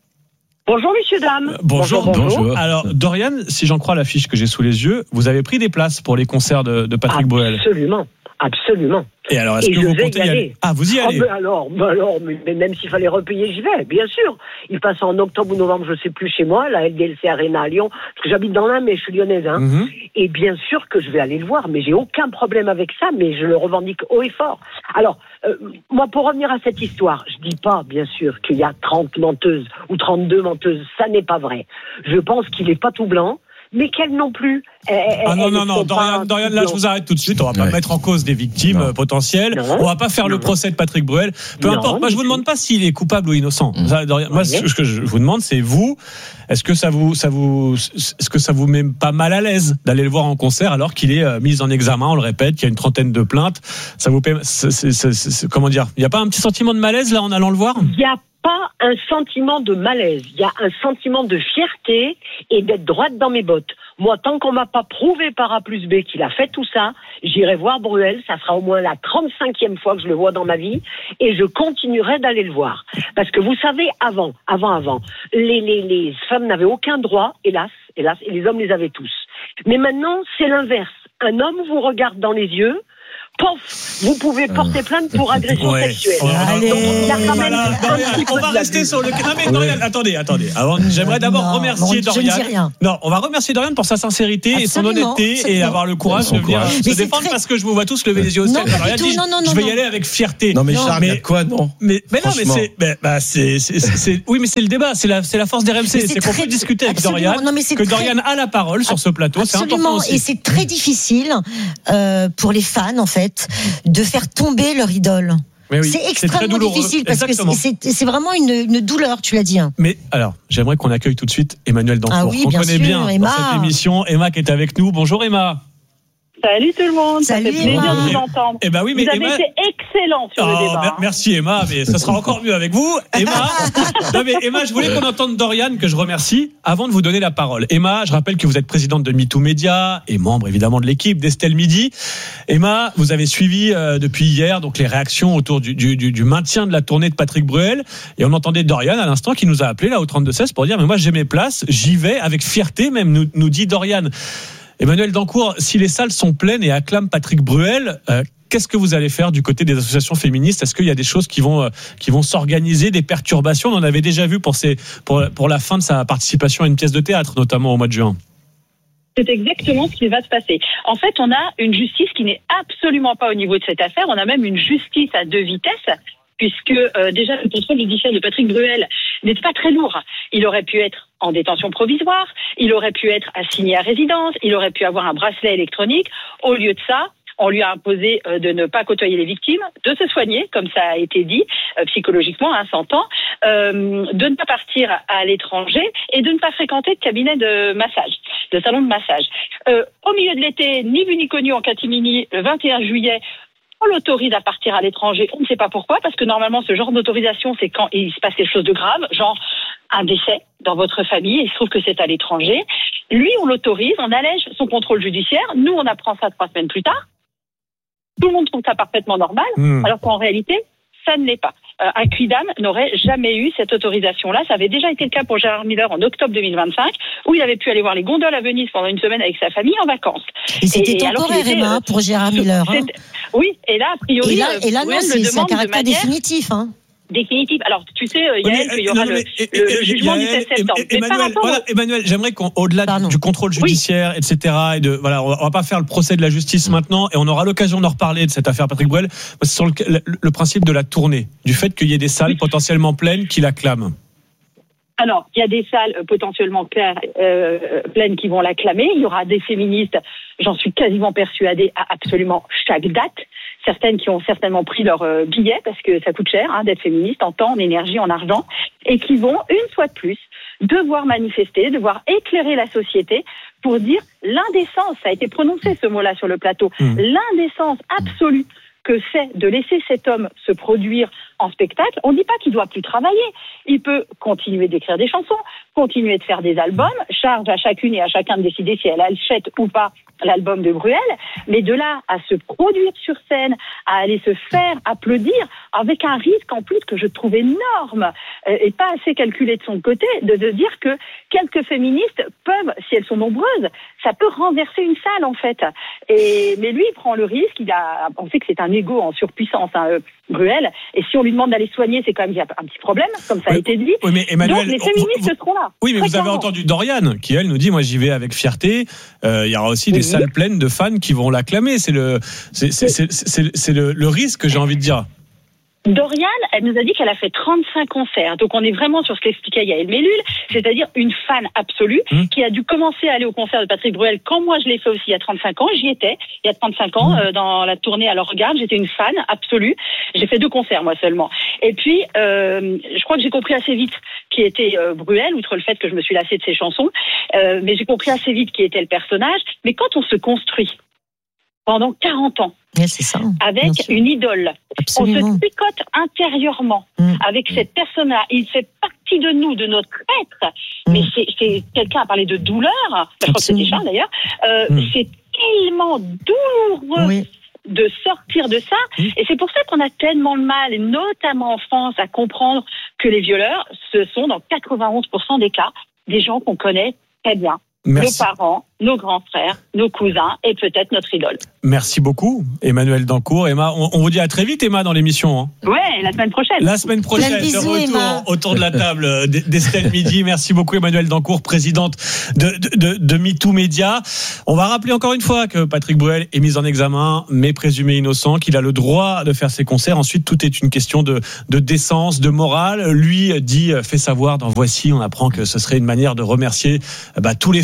Bonjour messieurs dames. Bonjour, bonjour. bonjour. Alors Dorian, si j'en crois l'affiche que j'ai sous les yeux, vous avez pris des places pour les concerts de, de Patrick Bruel. Absolument, absolument. Et alors, est-ce et que vous comptez y y aller, aller Ah, vous y allez oh, mais alors, mais alors mais, mais même s'il fallait repayer, j'y vais, bien sûr. Il passe en octobre ou novembre, je sais plus, chez moi, la L D L C Arena à Lyon, parce que j'habite dans l'Ain, mais je suis lyonnaise. Hein. Mm-hmm. Et bien sûr que je vais aller le voir, mais j'ai aucun problème avec ça, mais je le revendique haut et fort. Alors, euh, moi, pour revenir à cette histoire, je dis pas, bien sûr, qu'il y a trente menteuses ou trente-deux menteuses, ça n'est pas vrai. Je pense qu'il est pas tout blanc, mais qu'elle non plus. Elle, ah non, non, non, Dorian, Dorian, là, je vous arrête tout de suite. On va pas ouais. mettre en cause des victimes non. potentielles. Non. On va pas faire non. le procès de Patrick Bruel. Peu non, importe. Moi, je vous demande pas s'il est coupable ou innocent. Mmh. Ça, Dorian, moi, ce que je vous demande, c'est vous. Est-ce que ça vous, ça vous, est-ce que ça vous met pas mal à l'aise d'aller le voir en concert alors qu'il est mis en examen, on le répète, qu'il y a une trentaine de plaintes. Ça vous, c'est, c'est, c'est, c'est, comment dire? Il y a pas un petit sentiment de malaise là en allant le voir? Il y a pas un sentiment de malaise. Il y a un sentiment de fierté et d'être droite dans mes bottes. Moi, tant qu'on m'a pas prouvé par A plus B qu'il a fait tout ça, j'irai voir Bruel. Ça sera au moins la trente-cinquième fois que je le vois dans ma vie et je continuerai d'aller le voir. Parce que vous savez, avant, avant, avant, les, les, les femmes n'avaient aucun droit, hélas, hélas, et les hommes les avaient tous. Mais maintenant, c'est l'inverse. Un homme vous regarde dans les yeux, pof, vous pouvez porter plainte pour agression ouais. sexuelle. Oh, Allez, Donc, il y a quand même voilà, Dorian, on va rester sur le. Non mais Dorian, ouais. attendez, attendez. Avant, j'aimerais d'abord non, remercier non, Dorian. Non, on va remercier Dorian pour sa sincérité absolument, et son honnêteté absolument. et avoir le courage de venir se défendre très... parce que je vous vois tous lever les yeux au ciel. Dorian dit, non, non, non, je vais y aller avec fierté. Non mais Charles, mais quoi non Mais mais non mais c'est bah c'est c'est oui mais c'est le débat, c'est la c'est la force des R M C, c'est qu'on peut discuter avec Dorian, que Dorian a la parole sur ce plateau, c'est important aussi. Et c'est très difficile pour les fans en fait de faire tomber leur idole. Oui, c'est extrêmement c'est difficile parce Exactement. que c'est, c'est, c'est vraiment une, une douleur, tu l'as dit. Hein. Mais alors, j'aimerais qu'on accueille tout de suite Emmanuel Dancourt, ah oui, qu'on bien connaît sûr, bien Emma. dans cette émission. Emma qui est avec nous. Bonjour Emma. Salut tout le monde, Salut, ça fait plaisir Emma. de vous entendre. Eh ben oui, mais vous avez Emma... été excellent sur oh, le débat. Mer- merci Emma, mais ça sera encore mieux avec vous. Emma, non mais Emma, je voulais qu'on entende Dorian, que je remercie, avant de vous donner la parole. Emma, je rappelle que vous êtes présidente de MeToo Média et membre évidemment de l'équipe d'Estelle Midi. Emma, vous avez suivi euh, depuis hier donc les réactions autour du, du, du, du maintien de la tournée de Patrick Bruel, et on entendait Dorian à l'instant qui nous a appelé là au trente-deux seize pour dire mais moi j'ai mes places, j'y vais avec fierté même, nous, nous dit Dorian. Emmanuel Dancourt, si les salles sont pleines et acclament Patrick Bruel, euh, qu'est-ce que vous allez faire du côté des associations féministes ? Est-ce qu'il y a des choses qui vont, euh, qui vont s'organiser, des perturbations ? On en avait déjà vu pour, ses, pour, pour la fin de sa participation à une pièce de théâtre, notamment au mois de juin. C'est exactement ce qui va se passer. En fait, on a une justice qui n'est absolument pas au niveau de cette affaire. On a même une justice à deux vitesses, puisque euh, déjà le contrôle judiciaire de Patrick Bruel n'est pas très lourd. Il aurait pu être en détention provisoire, il aurait pu être assigné à résidence, il aurait pu avoir un bracelet électronique. Au lieu de ça, on lui a imposé euh, de ne pas côtoyer les victimes, de se soigner, comme ça a été dit, euh, psychologiquement, hein, s'entend, euh, de ne pas partir à l'étranger et de ne pas fréquenter de cabinet de massage, de salon de massage. Euh, au milieu de l'été, ni vu ni connu en catimini, le vingt et un juillet, on l'autorise à partir à l'étranger. On ne sait pas pourquoi, parce que normalement, ce genre d'autorisation, c'est quand il se passe quelque chose de grave, genre un décès dans votre famille, et il se trouve que c'est à l'étranger. Lui, on l'autorise, on allège son contrôle judiciaire. Nous, on apprend ça trois semaines plus tard. Tout le monde trouve ça parfaitement normal, mmh. alors qu'en réalité, ça ne l'est pas. Euh, un quidam n'aurait jamais eu cette autorisation-là. Ça avait déjà été le cas pour Gérard Miller en octobre deux mille vingt-cinq, où il avait pu aller voir les gondoles à Venise pendant une semaine avec sa famille en vacances. Et c'était et, temporaire, et Emma, pour Gérard Miller. Hein. Oui, et là, a priori, et là, et là non, c'est, c'est un caractère de définitif. Hein. Définitif. Alors, tu sais, Yael, oui, qu'il y aura non, mais, le, et, le, le jugement Yael, du sept septembre. Et, Emmanuel, voilà, au... Emmanuel, j'aimerais qu'au-delà Pardon. du contrôle judiciaire, oui. et cetera, et de, voilà, on va pas faire le procès de la justice mmh. maintenant, et on aura l'occasion d'en reparler de cette affaire Patrick Bruel. C'est sur le, le, le principe de la tournée, du fait qu'il y ait des salles oui. potentiellement pleines qui l'acclament. Alors, il y a des salles potentiellement claires, euh, pleines qui vont l'acclamer. Il y aura des féministes, j'en suis quasiment persuadée, à absolument chaque date. Certaines qui ont certainement pris leur euh, billet, parce que ça coûte cher hein, d'être féministe, en temps, en énergie, en argent, et qui vont, une fois de plus, devoir manifester, devoir éclairer la société pour dire l'indécence, ça a été prononcé ce mot-là sur le plateau, mmh. l'indécence absolue que c'est de laisser cet homme se produire en spectacle. On ne dit pas qu'il ne doit plus travailler. Il peut continuer d'écrire des chansons, continuer de faire des albums, charge à chacune et à chacun de décider si elle achète ou pas l'album de Bruel, mais de là à se produire sur scène, à aller se faire applaudir, avec un risque en plus que je trouve énorme, euh, et pas assez calculé de son côté, de, de dire que quelques féministes peuvent, si elles sont nombreuses, ça peut renverser une salle en fait. Et, mais lui, il prend le risque, il a, on sait que c'est un égo en surpuissance, hein, euh, Bruel, et si on lui demande d'aller soigner, c'est quand même qu'il y a un petit problème, comme ça oui, a été dit. Oui, mais Emmanuel, donc les féministes vous, seront là. Oui, mais vous avez entendu Dorian, qui elle nous dit, moi j'y vais avec fierté, euh, il y aura aussi oui. des salles pleines de fans qui vont l'acclamer, c'est le, c'est, c'est, c'est, c'est, c'est le, le risque, j'ai envie de dire. Dorian, elle nous a dit qu'elle a fait trente-cinq concerts. Donc on est vraiment sur ce qu'expliquait Yael Mellul, c'est-à-dire une fan absolue mmh. qui a dû commencer à aller au concert de Patrick Bruel quand moi je l'ai fait aussi il y a trente-cinq ans. J'y étais il y a trente-cinq ans mmh. euh, dans la tournée Alors Regarde. J'étais une fan absolue. J'ai fait deux concerts moi seulement. Et puis euh, je crois que j'ai compris assez vite qui était euh, Bruel, outre le fait que je me suis lassée de ses chansons. Euh, mais j'ai compris assez vite qui était le personnage. Mais quand on se construit pendant quarante ans, oui, c'est ça, avec une idole. Absolument. On se picote intérieurement mmh. avec cette personne-là. Il fait partie de nous, de notre être. Mmh. Mais c'est, c'est quelqu'un a parlé de douleur. Je crois que c'était Charles d'ailleurs. Euh, mmh. C'est tellement douloureux. Oui. De sortir de ça. Mmh. Et c'est pour ça qu'on a tellement de mal, et notamment en France, à comprendre que les violeurs, ce sont dans quatre-vingt-onze pour cent des cas des gens qu'on connaît très bien. Merci. Nos parents, nos grands frères, nos cousins et peut-être notre idole. Merci beaucoup, Emmanuel Dancourt. Emma, on, on vous dit à très vite, Emma, dans l'émission. Hein. Ouais, la semaine prochaine. La semaine prochaine, bisous, de retour Emma. autour de la table d'Estelle Midi. Merci beaucoup, Emmanuel Dancourt, présidente de, de, de, de MeToo Média. On va rappeler encore une fois que Patrick Bruel est mis en examen, mais présumé innocent, qu'il a le droit de faire ses concerts. Ensuite, tout est une question de, de décence, de morale. Lui dit, fait savoir dans Voici, on apprend que ce serait une manière de remercier bah, tous les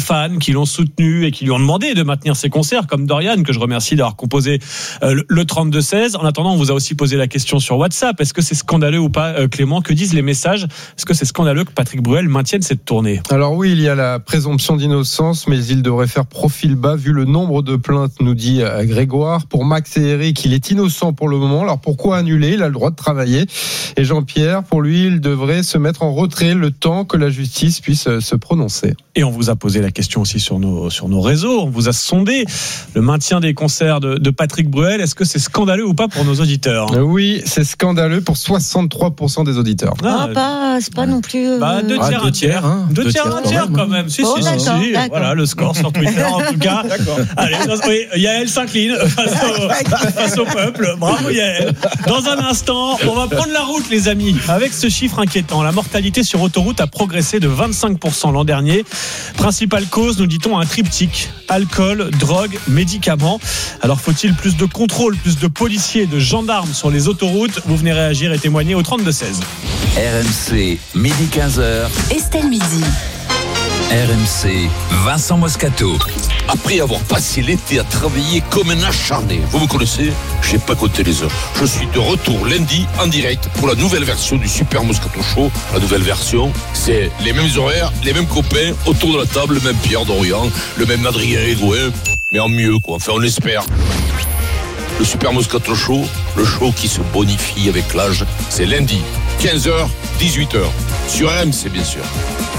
fans qui l'ont soutenu et qui lui ont demandé de maintenir ses concerts, comme Dorian, que je remercie d'avoir composé euh, le trente-deux seize. En attendant, on vous a aussi posé la question sur WhatsApp. Est-ce que c'est scandaleux ou pas, euh, Clément? Que disent les messages? Est-ce que c'est scandaleux que Patrick Bruel maintienne cette tournée? Alors oui, il y a la présomption d'innocence, mais il devrait faire profil bas vu le nombre de plaintes, nous dit Grégoire. Pour Max et Eric, il est innocent pour le moment. Alors pourquoi annuler? Il a le droit de travailler. Et Jean-Pierre, pour lui, il devrait se mettre en retrait le temps que la justice puisse se prononcer. Et on vous a posé la question aussi sur nos, sur nos réseaux. On vous a sondé le maintien des concerts de, de Patrick Bruel. Est-ce que c'est scandaleux ou pas pour nos auditeurs? Oui, c'est scandaleux pour soixante-trois pour cent des auditeurs. Ah, pas, c'est pas non plus. Euh... Bah, deux tiers, ah, deux un tiers. Hein. Deux, deux tiers, tiers, un tiers quand même. Si, oh, si, si, si. Voilà le score sur Twitter en tout cas. D'accord. Allez, oui, Yael s'incline face au, face au peuple. Bravo Yael. Dans un instant, on va prendre la route, les amis, avec ce chiffre inquiétant. La mortalité sur autoroute a progressé de vingt-cinq pour cent l'an dernier. Principale cause, nous dit-on, un triptyque: alcool, drogue, médicaments. Alors faut-il plus de contrôle, plus de policiers et de gendarmes sur les autoroutes? Vous venez réagir et témoigner au trente-deux seize. R M C, midi quinze heures. Estelle Midi. R M C, Vincent Moscato. Après avoir passé l'été à travailler comme un acharné, vous me connaissez, j'ai pas compté les heures. Je suis de retour lundi en direct pour la nouvelle version du Super Moscato Show. La nouvelle version, c'est les mêmes horaires, les mêmes copains, autour de la table, le même Pierre Dorian, le même Adrien Egoin, mais en mieux quoi, enfin on espère. Le Super Moscato Show, le show qui se bonifie avec l'âge, c'est lundi, quinze heures, dix-huit heures, sur R M C bien sûr.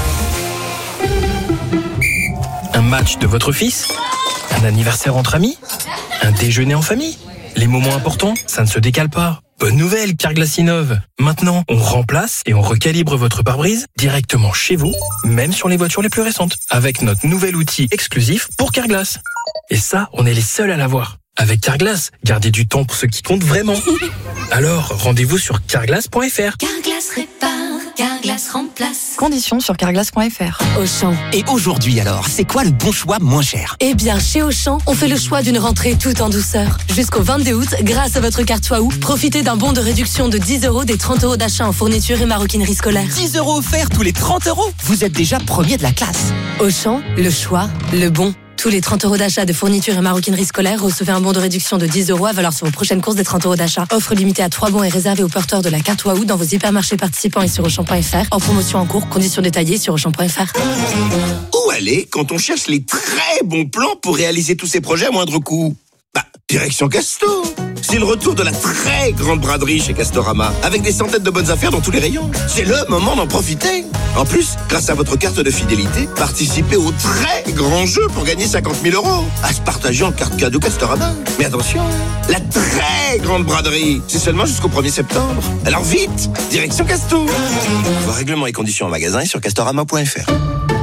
Un match de votre fils? Un anniversaire entre amis? Un déjeuner en famille? Les moments importants, ça ne se décale pas. Bonne nouvelle, Carglass innove. Maintenant, on remplace et on recalibre votre pare-brise directement chez vous, même sur les voitures les plus récentes, avec notre nouvel outil exclusif pour Carglass. Et ça, on est les seuls à l'avoir. Avec Carglass, gardez du temps pour ce qui compte vraiment. Alors, rendez-vous sur carglass point f r. Carglass répare, Carglass remplace. Conditions sur carglass point f r. Auchan. Et aujourd'hui alors, c'est quoi le bon choix moins cher? Eh bien, chez Auchan, on fait le choix d'une rentrée tout en douceur. Jusqu'au vingt-deux août, grâce à votre carte Waouh, profitez d'un bon de réduction de dix euros des trente euros d'achat en fourniture et maroquinerie scolaire. dix euros offerts tous les trente euros? Vous êtes déjà premier de la classe. Auchan, le choix, le bon. Tous les trente euros d'achat de fourniture et maroquinerie scolaire, recevez un bon de réduction de dix euros à valeur sur vos prochaines courses des trente euros d'achat. Offre limitée à trois bons et réservée aux porteurs de la carte Waouh dans vos hypermarchés participants et sur Auchan point f r. En promotion en cours, conditions détaillées sur Auchan point f r. Où aller quand on cherche les très bons plans pour réaliser tous ces projets à moindre coût? Bah, direction Casto. C'est le retour de la très grande braderie chez Castorama, avec des centaines de bonnes affaires dans tous les rayons. C'est le moment d'en profiter. En plus, grâce à votre carte de fidélité, participez au très grand jeu pour gagner cinquante mille euros. À se partager en carte cadeau Castorama. Mais attention, la très grande braderie, c'est seulement jusqu'au premier septembre. Alors vite, direction Casto. Vos règlements et conditions en magasin et sur castorama point f r.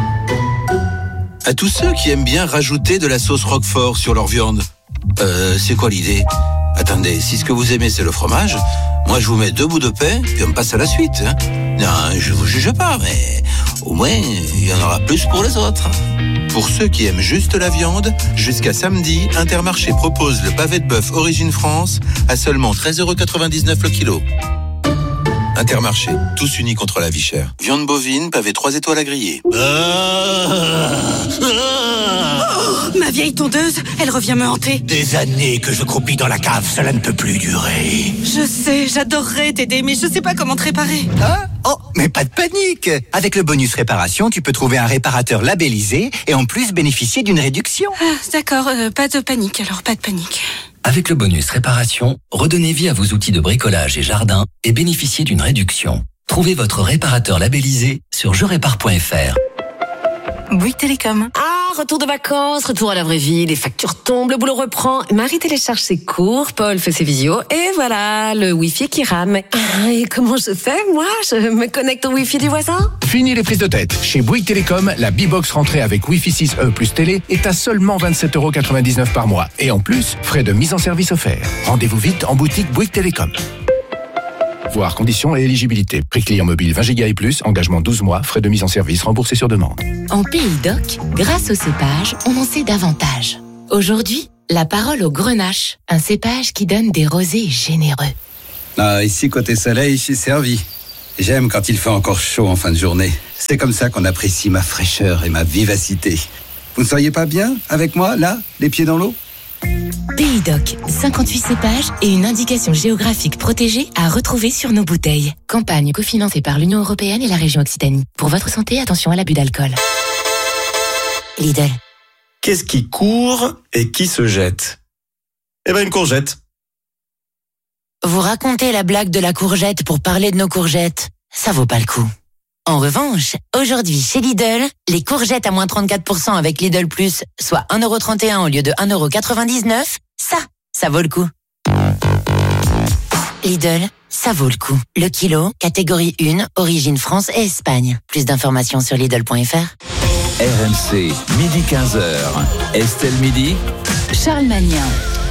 À tous ceux qui aiment bien rajouter de la sauce Roquefort sur leur viande, euh, c'est quoi l'idée? Attendez, si ce que vous aimez c'est le fromage, moi je vous mets deux bouts de pain puis on passe à la suite. Hein. Non, je vous juge pas, mais au moins il y en aura plus pour les autres. Pour ceux qui aiment juste la viande, jusqu'à samedi, Intermarché propose le pavé de bœuf Origine France à seulement treize euros quatre-vingt-dix-neuf le kilo. Intermarché, tous unis contre la vie chère. Viande bovine, pavé trois étoiles à griller. Ah, ah, oh, ma vieille tondeuse, elle revient me hanter. Des années que je croupis dans la cave, cela ne peut plus durer. Je sais, j'adorerais t'aider, mais je sais pas comment te réparer. Hein? Oh, mais pas de panique. Avec le bonus réparation, tu peux trouver un réparateur labellisé et en plus bénéficier d'une réduction. Ah, d'accord, euh, pas de panique, alors pas de panique. Avec le bonus réparation, redonnez vie à vos outils de bricolage et jardin et bénéficiez d'une réduction. Trouvez votre réparateur labellisé sur je répare point f r. Bouygues Télécom. Ah, retour de vacances, retour à la vraie vie, les factures tombent, le boulot reprend. Marie télécharge ses cours, Paul fait ses visios, et voilà, le Wi-Fi qui rame. Ah, et comment je fais, moi? Je me connecte au Wi-Fi du voisin? Fini les prises de tête. Chez Bouygues Télécom, la B-Box rentrée avec Wi-Fi six E plus télé est à seulement vingt-sept euros quatre-vingt-dix-neuf par mois. Et en plus, frais de mise en service offerts. Rendez-vous vite en boutique Bouygues Télécom. Voir conditions et éligibilité. Prix client mobile vingt giga et plus, engagement douze mois, frais de mise en service remboursés sur demande. En Pays Doc, grâce au cépage, on en sait davantage. Aujourd'hui, la parole au Grenache, un cépage qui donne des rosés généreux. Ah, ici, côté soleil, je suis servi. J'aime quand il fait encore chaud en fin de journée. C'est comme ça qu'on apprécie ma fraîcheur et ma vivacité. Vous ne seriez pas bien avec moi, là, les pieds dans l'eau ? Pays Doc, cinquante-huit cépages et une indication géographique protégée à retrouver sur nos bouteilles. Campagne cofinancée par l'Union européenne et la région Occitanie. Pour votre santé, attention à l'abus d'alcool. Lidl. Qu'est-ce qui court et qui se jette ? Eh ben une courgette. Vous racontez la blague de la courgette pour parler de nos courgettes. Ça vaut pas le coup. En revanche, aujourd'hui chez Lidl, les courgettes à moins trente-quatre pour cent avec Lidl Plus, soit un euro trente et un au lieu de un euro quatre-vingt-dix-neuf, ça, ça vaut le coup. Lidl, ça vaut le coup. Le kilo, catégorie un, origine France et Espagne. Plus d'informations sur Lidl point F R. R M C, midi quinze heures. Estelle Midi. Charles Magnin.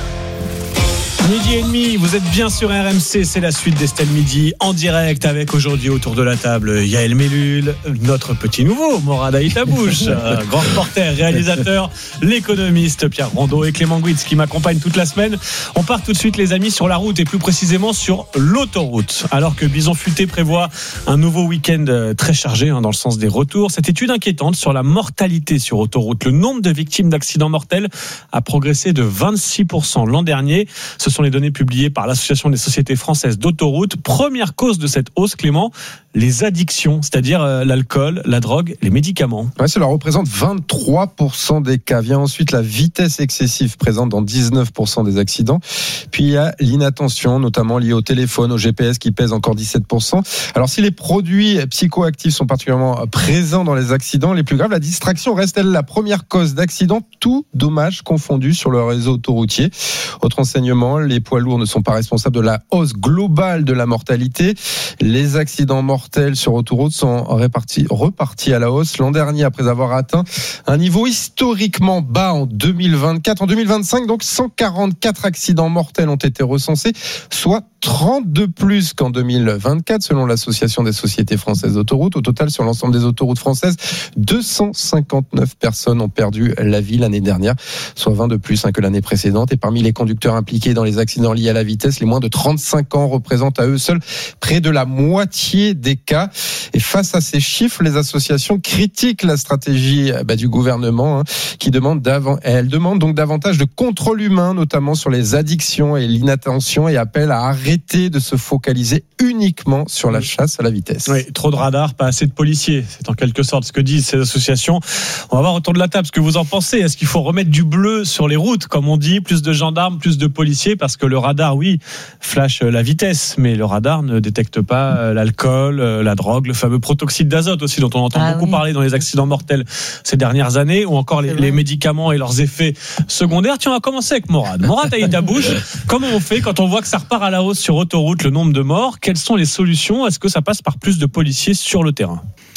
Midi et demi, vous êtes bien sur R M C, c'est la suite d'Estelle Midi en direct avec aujourd'hui autour de la table Yael Mellul, notre petit nouveau Morad Aïtabouche, grand reporter, réalisateur, l'économiste Pierre Rondeau et Clément Guitz qui m'accompagne toute la semaine. On part tout de suite les amis sur la route et plus précisément sur l'autoroute. Alors que Bison Futé prévoit un nouveau week-end très chargé hein, dans le sens des retours, cette étude inquiétante sur la mortalité sur autoroute, le nombre de victimes d'accidents mortels a progressé de vingt-six pour cent l'an dernier. Ce sont les données publiées par l'Association des sociétés françaises d'autoroutes. Première cause de cette hausse, Clément, les addictions, c'est-à-dire euh, l'alcool, la drogue, les médicaments. Ouais, cela représente vingt-trois pour cent des cas. Vient ensuite la vitesse excessive présente dans dix-neuf pour cent des accidents. Puis il y a l'inattention, notamment liée au téléphone, au G P S qui pèse encore dix-sept pour cent. Alors si les produits psychoactifs sont particulièrement présents dans les accidents les plus graves, la distraction reste elle la première cause d'accident, tout dommage confondu sur le réseau autoroutier. Autre enseignement, les poids lourds ne sont pas responsables de la hausse globale de la mortalité. Les accidents mortels sur autoroute sont répartis, repartis à la hausse l'an dernier après avoir atteint un niveau historiquement bas en deux mille vingt-quatre. En deux mille vingt-cinq, donc cent quarante-quatre accidents mortels ont été recensés, soit trente de plus qu'en deux mille vingt-quatre selon l'Association des sociétés françaises d'autoroutes. Au total, sur l'ensemble des autoroutes françaises, deux cent cinquante-neuf personnes ont perdu la vie l'année dernière, soit vingt de plus hein, que l'année précédente. Et parmi les conducteurs impliqués dans les accidents liés à la vitesse, les moins de trente-cinq ans représentent à eux seuls près de la moitié des cas. Et face à ces chiffres, les associations critiquent la stratégie bah, du gouvernement hein, qui demande d'avant, elle demande donc davantage de contrôle humain, notamment sur les addictions et l'inattention, et appelle à arrêter de se focaliser uniquement sur la chasse à la vitesse. Oui, trop de radars, pas assez de policiers. C'est en quelque sorte ce que disent ces associations. On va voir autour de la table ce que vous en pensez. Est-ce qu'il faut remettre du bleu sur les routes, comme on dit, plus de gendarmes, plus de policiers, parce que le radar, oui, flash la vitesse, mais le radar ne détecte pas l'alcool, la drogue, le fameux protoxyde d'azote aussi, dont on entend ah, beaucoup oui. parler dans les accidents mortels ces dernières années, ou encore les, les médicaments et leurs effets secondaires. Tiens, on va commencer avec Morad. Morad Aïtabouche, comment on fait quand on voit que ça repart à la hausse sur autoroute, le nombre de morts? Quelles sont les solutions? Est-ce que ça passe par plus de policiers sur le terrain?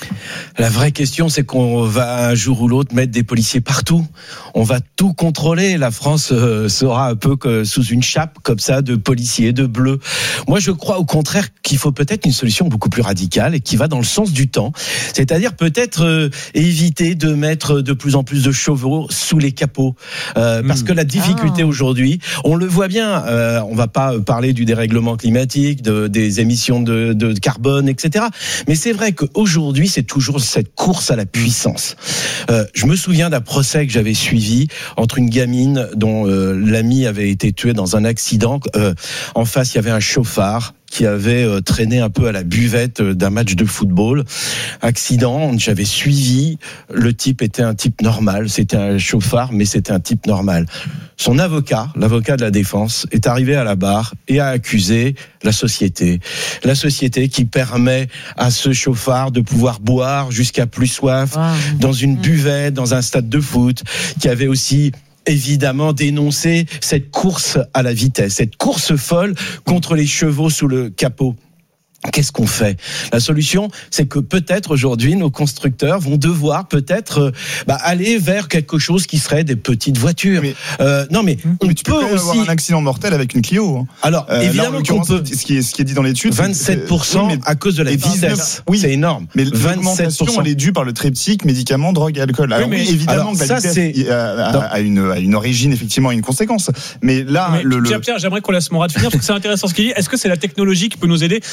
La vraie question, c'est qu'on va un jour ou l'autre mettre des policiers partout. On va tout contrôler. La France euh, sera un peu que sous une chape comme ça de policiers, de bleus. Moi, je crois au contraire qu'il faut peut-être une solution beaucoup plus radicale et qui va dans le sens du temps. C'est-à-dire peut-être euh, éviter de mettre de plus en plus de chevaux sous les capots. Euh, mmh. Parce que la difficulté ah. aujourd'hui, on le voit bien, euh, on va pas parler du dérèglement climatique, de, des émissions de, de carbone, et cetera. Mais c'est vrai qu'aujourd'hui, c'est toujours cette course à la puissance. Euh, je me souviens d'un procès que j'avais suivi entre une gamine dont euh, l'ami avait été tué dans un accident. Euh, en face, il y avait un chauffard qui avait euh, traîné un peu à la buvette euh, d'un match de football. Accident, j'avais suivi. Le type était un type normal. C'était un chauffard, mais c'était un type normal. Son avocat, l'avocat de la défense, est arrivé à la barre et a accusé la société. La société qui permet à ce chauffard de pouvoir boire jusqu'à plus soif wow. dans une buvette, dans un stade de foot, qui avait aussi évidemment dénoncer cette course à la vitesse, cette course folle contre les chevaux sous le capot. Qu'est-ce qu'on fait? La solution, c'est que peut-être aujourd'hui, nos constructeurs vont devoir peut-être bah, aller vers quelque chose qui serait des petites voitures. Mais, euh, non, mais on mais tu peut peux aussi avoir un accident mortel avec une Clio. Hein. Alors, euh, évidemment qu'on peut. Ce qui est, ce qui est dit dans l'étude, vingt-sept pour cent oui, à cause de la vitesse. Oui, c'est énorme. Mais l'augmentation, elle est due par le triptyque médicaments, drogue et alcool. Alors oui, mais oui, évidemment alors, que la ça, vitesse a, a, a, une, a une origine, effectivement, une conséquence. Mais là, mais, le, Pierre, Pierre, j'aimerais qu'on laisse Morad finir parce que c'est intéressant ce qu'il dit. Est-ce que c'est la technologie qui peut nous aider? Parce qu'il y a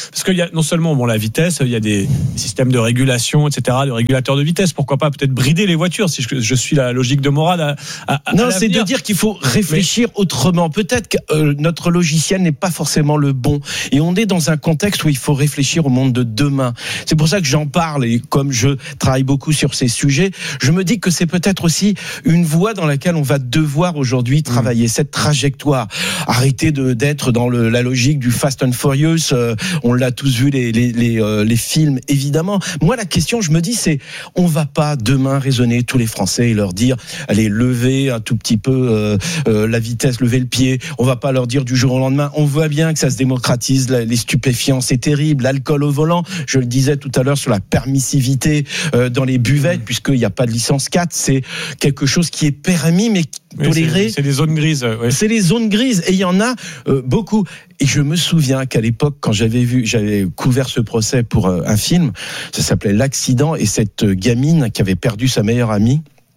y a non seulement bon la vitesse, il y a des systèmes de régulation, et cetera, de régulateurs de vitesse. Pourquoi pas peut-être brider les voitures si je, je suis la logique de Morad. À, à, à non, c'est de dire qu'il faut réfléchir mais... autrement. Peut-être que euh, notre logiciel n'est pas forcément le bon, et on est dans un contexte où il faut réfléchir au monde de demain. C'est pour ça que j'en parle, et comme je travaille beaucoup sur ces sujets, je me dis que c'est peut-être aussi une voie dans laquelle on va devoir aujourd'hui travailler, mmh. cette trajectoire. Arrêter de d'être dans le, la logique du Fast and Furious. Euh, on l'a tous vu les les les, euh, les films, évidemment. Moi, la question, je me dis, c'est on va pas demain raisonner tous les Français et leur dire allez lever un tout petit peu euh, euh, la vitesse, lever le pied. On va pas leur dire du jour au lendemain. On voit bien que ça se démocratise, les stupéfiants, c'est terrible. L'alcool au volant, je le disais tout à l'heure sur la permissivité euh, dans les buvettes, mmh. puisqu'il n'y a pas de licence quatre, c'est quelque chose qui est permis mais oui, toléré. C'est, c'est les zones grises. Oui. C'est les zones grises, et il y en a euh, beaucoup. Et je me souviens qu'à l'époque, quand j'avais vu, j'avais couvert ce procès pour euh, un film, ça s'appelait L'accident, et cette gamine qui avait perdu sa meilleure amie.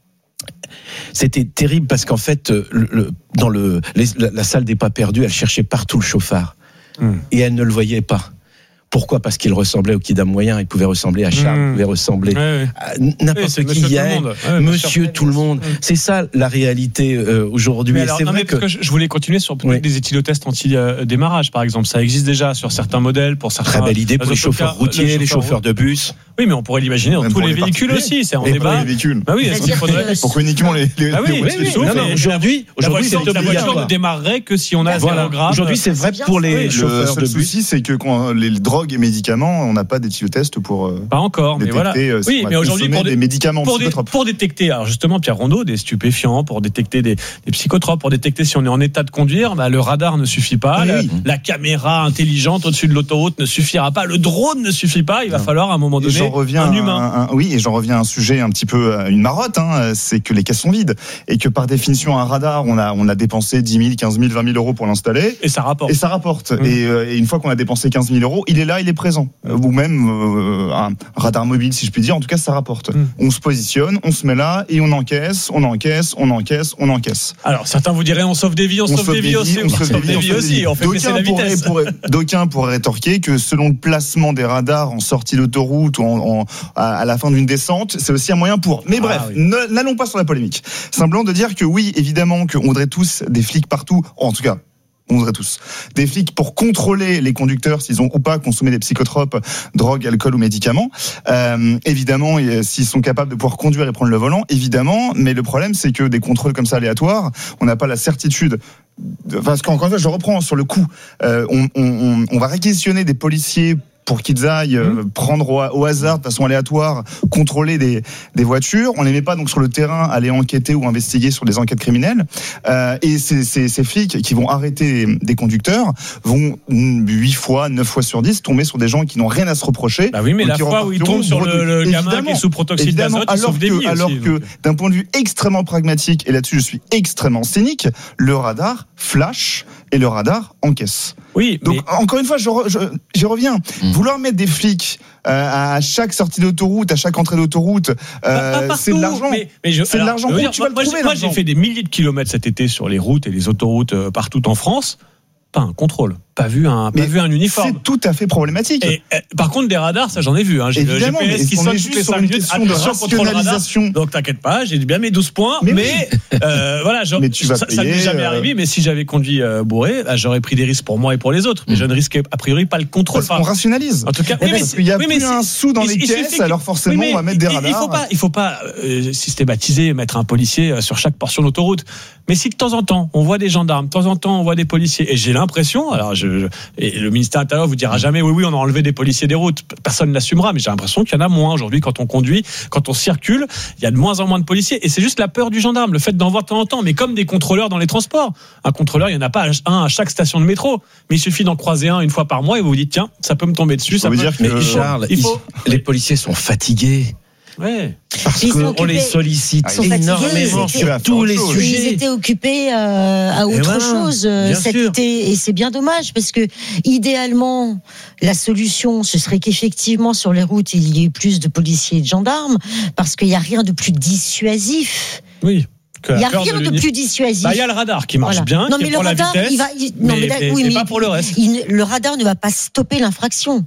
C'était terrible parce qu'en fait, le, le, dans le, les, la, la salle des pas perdus, elle cherchait partout le chauffard. Mmh. Et elle ne le voyait pas. Pourquoi ? Parce qu'il ressemblait au Kidam moyen, il pouvait ressembler à Charles, mmh. il pouvait ressembler ouais, ouais. à n'importe oui, qui hier, ouais, monsieur tout le monde. Mmh. C'est ça la réalité euh, aujourd'hui. Alors, c'est non, vrai que... que je voulais continuer sur peut-être oui. des éthylotests anti-démarrage, par exemple. Ça existe déjà sur certains modèles, pour certains. Très belle idée pour les chauffeurs routiers, les chauffeurs, les chauffeurs de bus. Oui, mais on pourrait l'imaginer dans tous les, les véhicules aussi. C'est en débat. Les véhicules. Bah oui, est-ce faudrait... Pourquoi uniquement les, les, ah oui, les oui, oui, non, non, aujourd'hui, aujourd'hui, c'est la voiture ne démarrerait que si on a zéro gramme. Aujourd'hui, c'est vrai pour les chauffeurs de bus. Le souci, c'est que quand les drogues et médicaments, on n'a pas d'éthylotest pour pas encore, mais voilà. Oui, mais aujourd'hui pour des médicaments psychotropes. Pour détecter, alors justement, Pierre Rondeau, des stupéfiants, pour détecter des psychotropes, pour détecter si on est en état de conduire, le radar ne suffit pas, la caméra intelligente au-dessus de l'autoroute ne suffira pas, le drone ne suffit pas. Il va falloir à un moment donné un humain. Un, oui, et j'en reviens à un sujet un petit peu, une marotte, hein, c'est que les caisses sont vides et que par définition un radar, on a on a dépensé dix mille, quinze mille, vingt mille euros pour l'installer et ça rapporte. Et ça rapporte. Mmh. Et, euh, et une fois qu'on a dépensé quinze mille euros, il est là, il est présent. Mmh. Ou même euh, un radar mobile, si je puis dire. En tout cas, ça rapporte. Mmh. On se positionne, on se met là et on encaisse, on encaisse, on encaisse, on encaisse. Alors certains vous diraient on sauve des vies, on, on sauve des vies aussi, on sauve des vies aussi. On fait baisser la vitesse. D'aucuns pourraient rétorquer que selon le placement des radars en sortie d'autoroute ou en, en, à la fin d'une descente, c'est aussi un moyen pour. Mais bref, ah, oui. n'allons pas sur la polémique. Simplement de dire que oui, évidemment, qu'on voudrait tous des flics partout, en tout cas, on voudrait tous des flics pour contrôler les conducteurs s'ils ont ou pas consommé des psychotropes, drogue, alcool ou médicaments. Euh, évidemment, et s'ils sont capables de pouvoir conduire et prendre le volant, évidemment. Mais le problème, c'est que des contrôles comme ça aléatoires, on n'a pas la certitude. Parce qu'encore une fois, je reprends sur le coup, euh, on, on, on va réquisitionner des policiers pour qu'ils aillent euh, mmh. prendre au, au hasard, de façon aléatoire, contrôler des, des voitures. On les met pas donc sur le terrain, aller enquêter ou investiguer sur des enquêtes criminelles. Euh, et ces, ces, ces flics qui vont arrêter des conducteurs vont huit fois, neuf fois sur dix tomber sur des gens qui n'ont rien à se reprocher. Bah oui, mais la fois où ils tombent sur le, le gamin qui est sous protoxyde d'azote, ils sauvent des vies. Alors aussi, que, d'un point de vue extrêmement pragmatique, et là-dessus je suis extrêmement cynique, le radar flash et le radar encaisse. Oui, donc mais... encore une fois, je, re, je, je reviens. Mmh. Vouloir mettre des flics euh, à chaque sortie d'autoroute, à chaque entrée d'autoroute, euh, c'est de l'argent. Mais, mais je, c'est alors, de l'argent. Où dire, tu vas moi, le trouver, moi j'ai fait des milliers de kilomètres cet été sur les routes et les autoroutes euh, partout en France. Pas un contrôle. Pas vu un, pas vu un uniforme. C'est tout à fait problématique. Et, euh, par contre, des radars, ça j'en ai vu. Hein. J'ai évidemment, le G P S qui sonne toutes les cinq minutes. Attention, contrôle radar. Donc t'inquiète pas, j'ai bien mes douze points. Mais, mais oui. euh, voilà, genre, mais tu vas ça, payer, ça ne m'est jamais euh... arrivé. Mais si j'avais conduit euh, bourré, bah, j'aurais pris des risques pour moi et pour les autres. Mais mmh. je ne risquais a priori pas le contrôle. Parce qu'on rationalise. En tout cas, oui, mais il y a plus un sou dans les caisses, alors forcément on va mettre des radars. Il faut pas, il faut pas systématiser, mettre un policier sur chaque portion d'autoroute. Mais si de temps en temps on voit des gendarmes, de temps en temps on voit des policiers, et j'ai l'impression, alors je le ministère de l'Intérieur vous dira jamais oui oui on a enlevé des policiers des routes, personne l'assumera, mais j'ai l'impression qu'il y en a moins aujourd'hui quand on conduit, quand on circule, il y a de moins en moins de policiers et c'est juste la peur du gendarme, le fait d'en voir de temps en temps, mais comme des contrôleurs dans les transports. Un contrôleur, il n'y en a pas un à chaque station de métro, mais il suffit d'en croiser un une fois par mois et vous vous dites tiens ça peut me tomber dessus. Ça, ça veut peut... dire que mais Charles, il faut... les policiers sont fatigués. Ouais. Parce qu'on les sollicite énormément sur tous les sujets. Ils étaient occupés euh, à autre voilà, chose euh, cet sûr. été et c'est bien dommage parce que idéalement la solution ce serait qu'effectivement sur les routes il y ait plus de policiers et de gendarmes parce qu'il n'y a rien de plus dissuasif. Oui. Il n'y a rien de, de plus dissuasif. Bah, il y a le radar qui marche voilà. bien, non, qui mais prend le radar, la vitesse, il va, il, non, mais, mais, oui, mais mais pas pour le reste. Il, le radar ne va pas stopper l'infraction.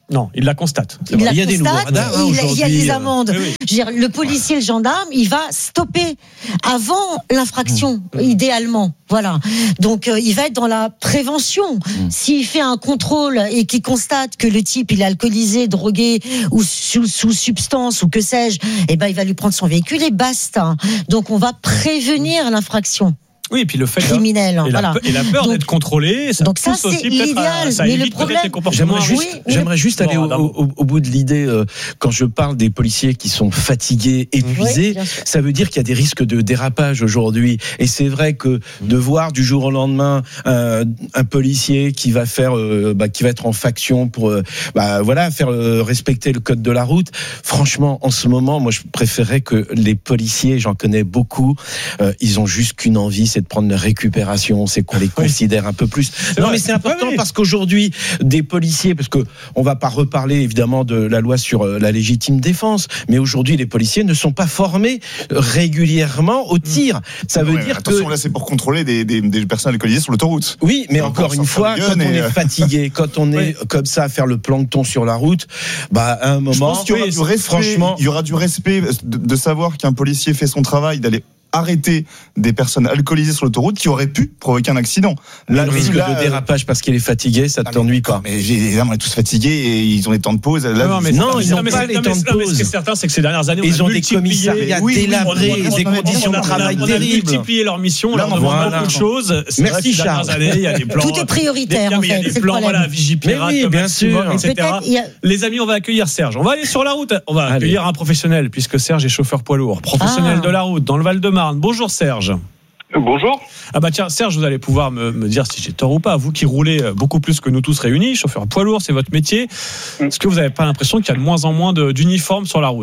Non, il la constate. Il, il y a des nouveaux radars hein, il, il y a des amendes. Oui, oui. Je veux dire, le policier, le gendarme, il va stopper avant l'infraction, mmh. idéalement. Voilà. Donc, euh, il va être dans la prévention. Mmh. S'il fait un contrôle et qu'il constate que le type, il est alcoolisé, drogué ou sous, sous substance ou que sais-je, eh ben, il va lui prendre son véhicule et basta. Donc, on va prévenir l'infraction. Oui, et puis le fait criminel, et, voilà. la, et la peur donc, d'être contrôlé, ça donc ça pousse c'est aussi l'idéal. À, ça mais évite le problème, les comportements. J'aimerais juste, oui, j'aimerais juste aller au, au, au bout de l'idée. Euh, quand je parle des policiers qui sont fatigués, épuisés, oui, ça veut dire qu'il y a des risques de dérapage aujourd'hui. Et c'est vrai que de voir du jour au lendemain euh, un policier qui va faire, euh, bah, qui va être en faction pour, euh, bah, voilà, faire euh, respecter le code de la route. Franchement, en ce moment, moi, je préférerais que les policiers, j'en connais beaucoup, euh, ils ont juste qu'une envie, c'est de prendre leur récupération. C'est qu'on les considère oui. un peu plus. C'est non, vrai. mais c'est important oui. parce qu'aujourd'hui, des policiers, parce que on va pas reparler évidemment de la loi sur la légitime défense, mais aujourd'hui, les policiers ne sont pas formés régulièrement au tir. Ça veut ouais, dire attention, que là, c'est pour contrôler des, des, des personnes alcoolisées sur l'autoroute. Oui, mais encore une fois, quand on est fatigué, quand on est oui. comme ça à faire le plancton sur la route, bah à un moment, je pense qu'il y aura oui, du respect, franchement, il y aura du respect de, de savoir qu'un policier fait son travail, d'aller arrêter des personnes alcoolisées sur l'autoroute qui auraient pu provoquer un accident. Là, le risque là, de dérapage parce qu'il est fatigué, ça ne t'ennuie pas. Mais évidemment, on est tous fatigués et ils ont des temps de pause. Là, non, mais non, ils n'ont pas les temps de pause. Mais ce qui est certain, c'est que ces dernières années, ils ont des commissariats délabrés, des conditions de travail terribles. On a multiplié leur mission. Là, on voit beaucoup de choses. Merci Charles. Il y a des plans. Tout est prioritaire. Il y a des plans, voilà, Vigipirate, bien sûr, et cetera. Les amis, on va accueillir Serge. On va aller sur la route. On va accueillir un professionnel puisque Serge est chauffeur poids lourd, professionnel de la route dans le Val-de-Marne. Bonjour Serge. Bonjour. Ah bah tiens, Serge, vous allez pouvoir me, me dire si j'ai tort ou pas. Vous qui roulez beaucoup plus que nous tous réunis, chauffeur poids lourd, c'est votre métier. Est-ce que vous n'avez pas l'impression qu'il y a de moins en moins de, d'uniformes sur la route ?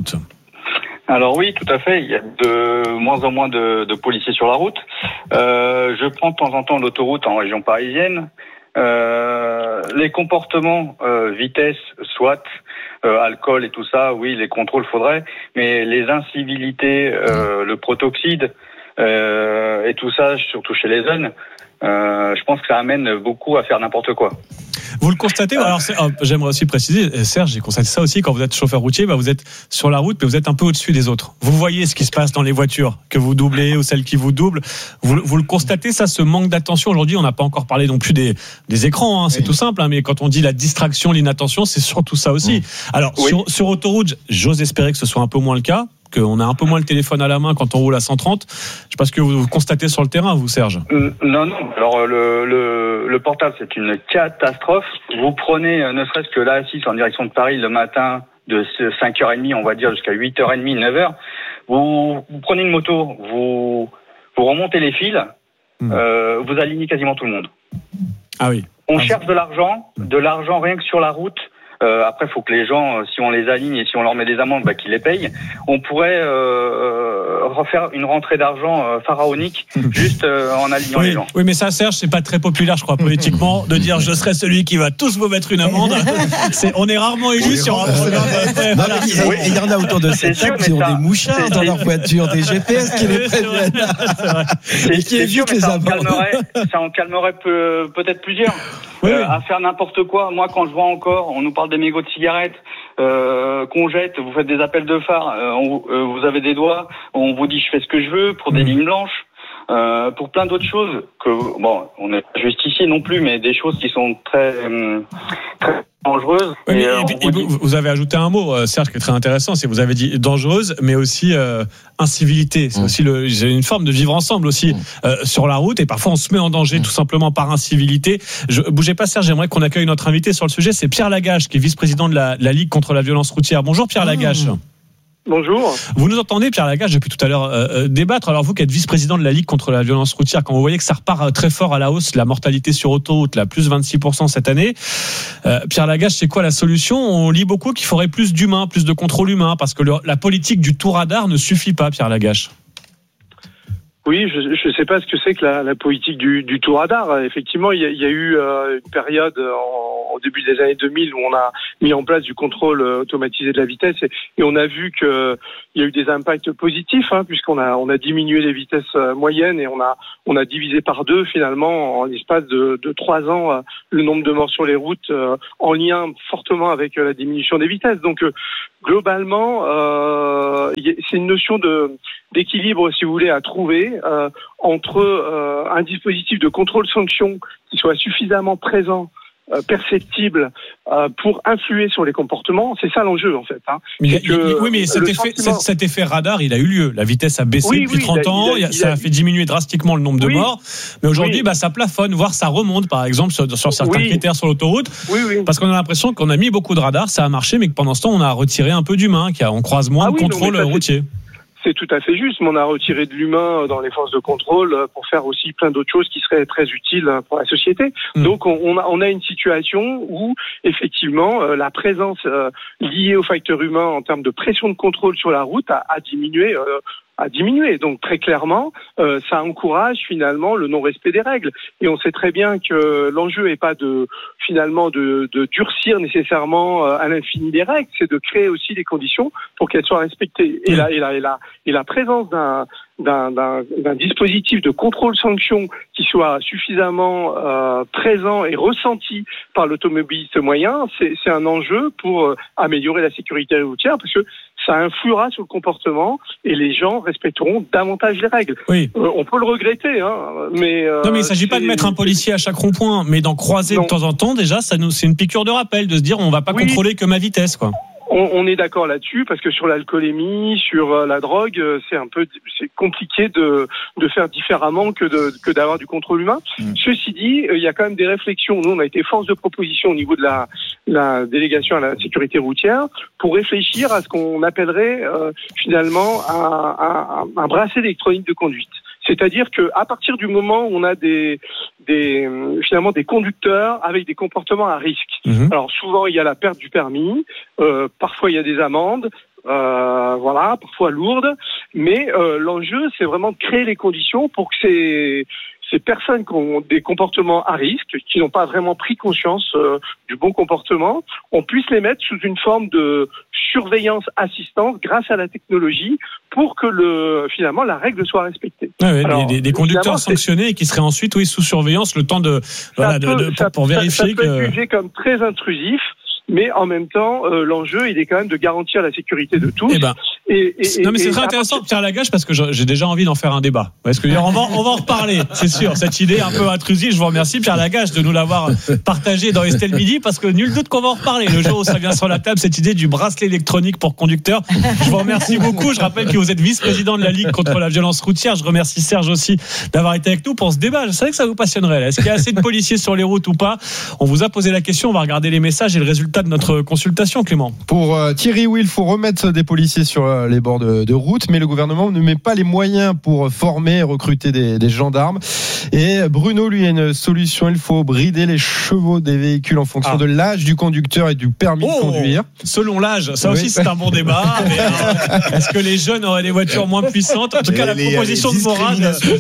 Alors oui, tout à fait. Il y a de moins en moins de, de policiers sur la route. Euh, je prends de temps en temps l'autoroute en région parisienne. Euh, les comportements, euh, vitesse, soit, euh, alcool et tout ça, oui, les contrôles faudrait, mais les incivilités, euh, le protoxyde, Euh, et tout ça, surtout chez les jeunes, euh, je pense que ça amène beaucoup à faire n'importe quoi. Vous le constatez ? Alors, c'est, oh, j'aimerais aussi préciser, Serge, j'ai constaté ça aussi, quand vous êtes chauffeur routier, bah, vous êtes sur la route, mais vous êtes un peu au-dessus des autres. Vous voyez ce qui se passe dans les voitures, que vous doublez ou celles qui vous doublent. Vous, vous le constatez, ça, ce manque d'attention. Aujourd'hui, on n'a pas encore parlé non plus des, des écrans, hein, c'est oui. tout simple, hein, mais quand on dit la distraction, l'inattention, c'est surtout ça aussi. Mmh. Alors, oui. sur, sur autoroute, j'ose espérer que ce soit un peu moins le cas, qu'on a un peu moins le téléphone à la main quand on roule à cent trente. Je sais pas ce que vous constatez sur le terrain, vous, Serge. Non, non. Alors, le, le, le portable, c'est une catastrophe. Vous prenez, ne serait-ce que l'A six en direction de Paris le matin, de cinq heures trente, on va dire, jusqu'à huit heures trente, neuf heures. Vous, vous prenez une moto, vous, vous remontez les fils, mmh. euh, vous alignez quasiment tout le monde. Ah oui. On ah, cherche de l'argent, de l'argent rien que sur la route. Euh, après, il faut que les gens, si on les aligne et si on leur met des amendes, bah, qu'ils les payent. On pourrait euh, refaire une rentrée d'argent euh, pharaonique juste euh, en alignant oui, les gens. Oui, mais ça, Serge, c'est pas très populaire, je crois, politiquement, de dire je serai celui qui va tous vous mettre une amende. C'est, on est rarement élu sur un programme. Ouais, voilà. Oui, il y en a autour de cette table qui ont des mouchards dans leur voiture, des G P S qui les préviennent. Et qui évitent les amendes. Ça en calmerait peu, peut-être plusieurs. Oui, euh, oui. À faire n'importe quoi. Moi, quand je vois encore, on nous parle des mégots de cigarettes euh, qu'on jette, vous faites des appels de phare, euh, on, euh, vous avez des doigts, on vous dit je fais ce que je veux pour des mmh. lignes blanches, euh, pour plein d'autres choses que bon, on n'est pas justicier non plus, mais des choses qui sont très euh, très dangereuses. Oui, et, et, euh, et, et vous, vous avez ajouté un mot, euh, Serge, qui est très intéressant, c'est que vous avez dit dangereuse, mais aussi euh, incivilité. C'est mmh. aussi le, j'ai une forme de vivre ensemble aussi mmh. euh, sur la route, et parfois on se met en danger mmh. tout simplement par incivilité. Je, bougez pas, Serge, j'aimerais qu'on accueille notre invité sur le sujet. C'est Pierre Lagache, qui est vice-président de la, la Ligue contre la violence routière. Bonjour Pierre Lagache. Mmh. Bonjour. Vous nous entendez, Pierre Lagache, depuis tout à l'heure euh, débattre. Alors vous qui êtes vice-président de la Ligue contre la violence routière, quand vous voyez que ça repart très fort à la hausse, la mortalité sur autoroute, là, plus vingt-six pour cent cette année, euh, Pierre Lagache, c'est quoi la solution ? On lit beaucoup qu'il faudrait plus d'humains, plus de contrôle humain, parce que le, la politique du tout radar ne suffit pas, Pierre Lagache. Oui, je ne sais pas ce que c'est que la, la politique du, du tout radar. Effectivement, il y a, il y a eu euh, une période en, en début des années deux mille où on a mis en place du contrôle automatisé de la vitesse et, et on a vu que il y a eu des impacts positifs, hein, puisqu'on a on a diminué les vitesses moyennes et on a on a divisé par deux finalement en l'espace de, de trois ans euh, le nombre de morts sur les routes euh, en lien fortement avec euh, la diminution des vitesses. Donc euh, globalement, euh, c'est une notion de d'équilibre, si vous voulez, à trouver euh, entre euh, un dispositif de contrôle-sanction qui soit suffisamment présent, euh, perceptible, euh, pour influer sur les comportements. C'est ça l'enjeu, en fait. Hein. Mais, que oui, mais cet effet, sentiment... cet effet radar, il a eu lieu. La vitesse a baissé oui, depuis oui, trente ans, il a, il a, ça a, a fait diminuer drastiquement le nombre de oui, morts. Mais aujourd'hui, oui. bah, ça plafonne, voire ça remonte, par exemple, sur, sur certains oui. critères sur l'autoroute. Oui, oui. Parce qu'on a l'impression qu'on a mis beaucoup de radars, ça a marché, mais que pendant ce temps, on a retiré un peu d'humain, qu'on croise moins ah, de oui, contrôle non, routier. C'est tout à fait juste, mais on a retiré de l'humain dans les forces de contrôle pour faire aussi plein d'autres choses qui seraient très utiles pour la société. Mmh. Donc on a, on a une situation où effectivement la présence liée au facteur humain en termes de pression de contrôle sur la route a, a diminué. Euh, a diminué. Donc très clairement, euh, ça encourage finalement le non-respect des règles. Et on sait très bien que l'enjeu n'est pas de finalement de, de durcir nécessairement à l'infini les règles, c'est de créer aussi les conditions pour qu'elles soient respectées. Et là, et là, et là, et la présence d'un D'un, d'un, d'un dispositif de contrôle-sanction qui soit suffisamment euh, présent et ressenti par l'automobiliste moyen, c'est, c'est un enjeu pour euh, améliorer la sécurité routière parce que ça influera sur le comportement et les gens respecteront davantage les règles. Oui. Euh, on peut le regretter, hein, mais... Euh, non, mais il ne s'agit pas de mettre un policier à chaque rond-point, mais d'en croiser non. de temps en temps, déjà, ça nous, c'est une piqûre de rappel de se dire on ne va pas oui. contrôler que ma vitesse, quoi. On, on est d'accord là-dessus parce que sur l'alcoolémie, sur euh, la drogue, c'est un peu, c'est compliqué de de faire différemment que de que d'avoir du contrôle humain. Mmh. Ceci dit, il y a quand même des réflexions. Nous, on a été force de proposition au niveau de la la délégation à la sécurité routière pour réfléchir à ce qu'on appellerait euh, finalement un, un, un bracelet électronique de conduite. C'est-à-dire que à partir du moment où on a des, des finalement des conducteurs avec des comportements à risque. Mmh. Alors souvent il y a la perte du permis, euh, parfois il y a des amendes, euh, voilà, parfois lourdes, mais euh, l'enjeu c'est vraiment de créer les conditions pour que ces ces personnes qui ont des comportements à risque, qui n'ont pas vraiment pris conscience euh, du bon comportement, on puisse les mettre sous une forme de surveillance assistance grâce à la technologie pour que le finalement la règle soit respectée. Ouais, ouais, Alors, des, des conducteurs sanctionnés et qui seraient ensuite oui sous surveillance le temps de voilà peut, de, de, pour, pour vérifier ça, ça que peut être jugé comme très intrusif. Mais en même temps, euh, l'enjeu, il est quand même de garantir la sécurité de tous. Eh ben, et, et, non, mais c'est et, très et intéressant, Pierre Lagache, parce que j'ai déjà envie d'en faire un débat. Est-ce que on va, on va en reparler, c'est sûr. Cette idée un peu intrusive, je vous remercie, Pierre Lagache, de nous l'avoir partagée dans Estelle Midi, parce que nul doute qu'on va en reparler. Le jour où ça vient sur la table, cette idée du bracelet électronique pour conducteurs. Je vous remercie beaucoup. Je rappelle que vous êtes vice-président de la Ligue contre la violence routière. Je remercie Serge aussi d'avoir été avec nous pour ce débat. Je savais que ça vous passionnerait. Là. Est-ce qu'il y a assez de policiers sur les routes ou pas? On vous a posé la question. On va regarder les messages et le résultat de notre consultation. Clément. Pour euh, Thierry, oui, il faut remettre des policiers sur euh, les bords de, de route, mais le gouvernement ne met pas les moyens pour former et recruter des, des gendarmes. Et Bruno, lui, a une solution. Il faut brider les chevaux des véhicules en fonction ah. de l'âge du conducteur et du permis oh, de conduire. Selon l'âge, ça oui. aussi c'est un bon débat. Mais, euh, est-ce que les jeunes auraient des voitures moins puissantes? En tout cas, les, la proposition de Morad.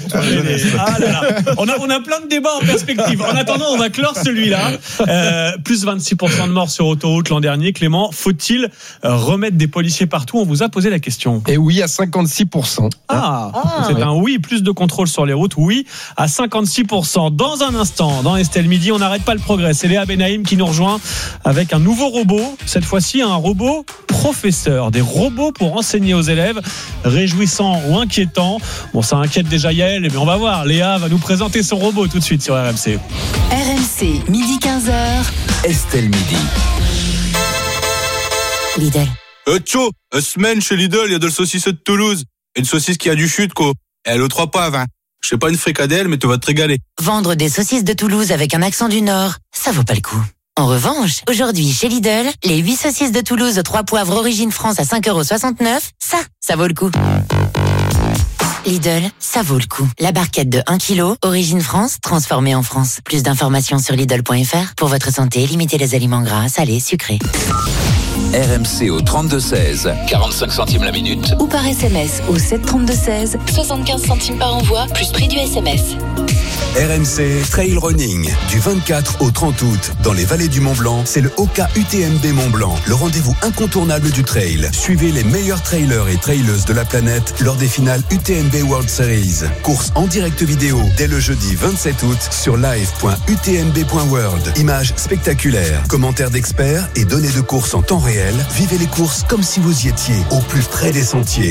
Ah là là. On a, on a plein de débats en perspective. En attendant, on va clore celui-là. Euh, plus vingt-six pour cent de morts sur autoroute l'an dernier. Clément, faut-il remettre des policiers partout? On vous a posé la question. Et oui, à cinquante-six pour cent. Ah, ah c'est ouais. un oui, plus de contrôle sur les routes, oui, à cinquante-six pour cent. Dans un instant, dans Estelle Midi, on n'arrête pas le progrès. C'est Léa Benaïm qui nous rejoint avec un nouveau robot. Cette fois-ci, un robot professeur. Des robots pour enseigner aux élèves. Réjouissant ou inquiétant? Bon, ça inquiète déjà Yael, mais on va voir. Léa va nous présenter son robot tout de suite sur R M C. R M C, midi quinze heures. Estelle Midi. Lidl. Euh, tcho, une semaine chez Lidl, il y a de la saucisse de Toulouse. Une saucisse qui a du chute, quoi. Et elle aux trois poivres, hein. Je sais pas une fricadelle, mais tu vas te régaler. Vendre des saucisses de Toulouse avec un accent du Nord, ça vaut pas le coup. En revanche, aujourd'hui, chez Lidl, les huit saucisses de Toulouse aux trois poivres origine France à cinq euros soixante-neuf, ça, ça vaut le coup. Lidl, ça vaut le coup. La barquette de un kilo, origine France, transformée en France. Plus d'informations sur Lidl point F R. Pour votre santé, limitez les aliments gras, salés, sucrés. R M C au trente-deux seize, quarante-cinq centimes la minute. Ou par S M S au sept trente-deux seize, soixante-quinze centimes par envoi, plus prix du S M S. R M C Trail Running, du vingt-quatre au trente août, dans les vallées du Mont-Blanc, c'est le Oka U T M B Mont-Blanc, le rendez-vous incontournable du trail. Suivez les meilleurs trailers et traileuses de la planète lors des finales U T M B World Series. Course en direct vidéo dès le jeudi vingt-sept août sur live point u t m b point world. Images spectaculaires, commentaires d'experts et données de course en temps réel. Vivez les courses comme si vous y étiez, au plus près des sentiers.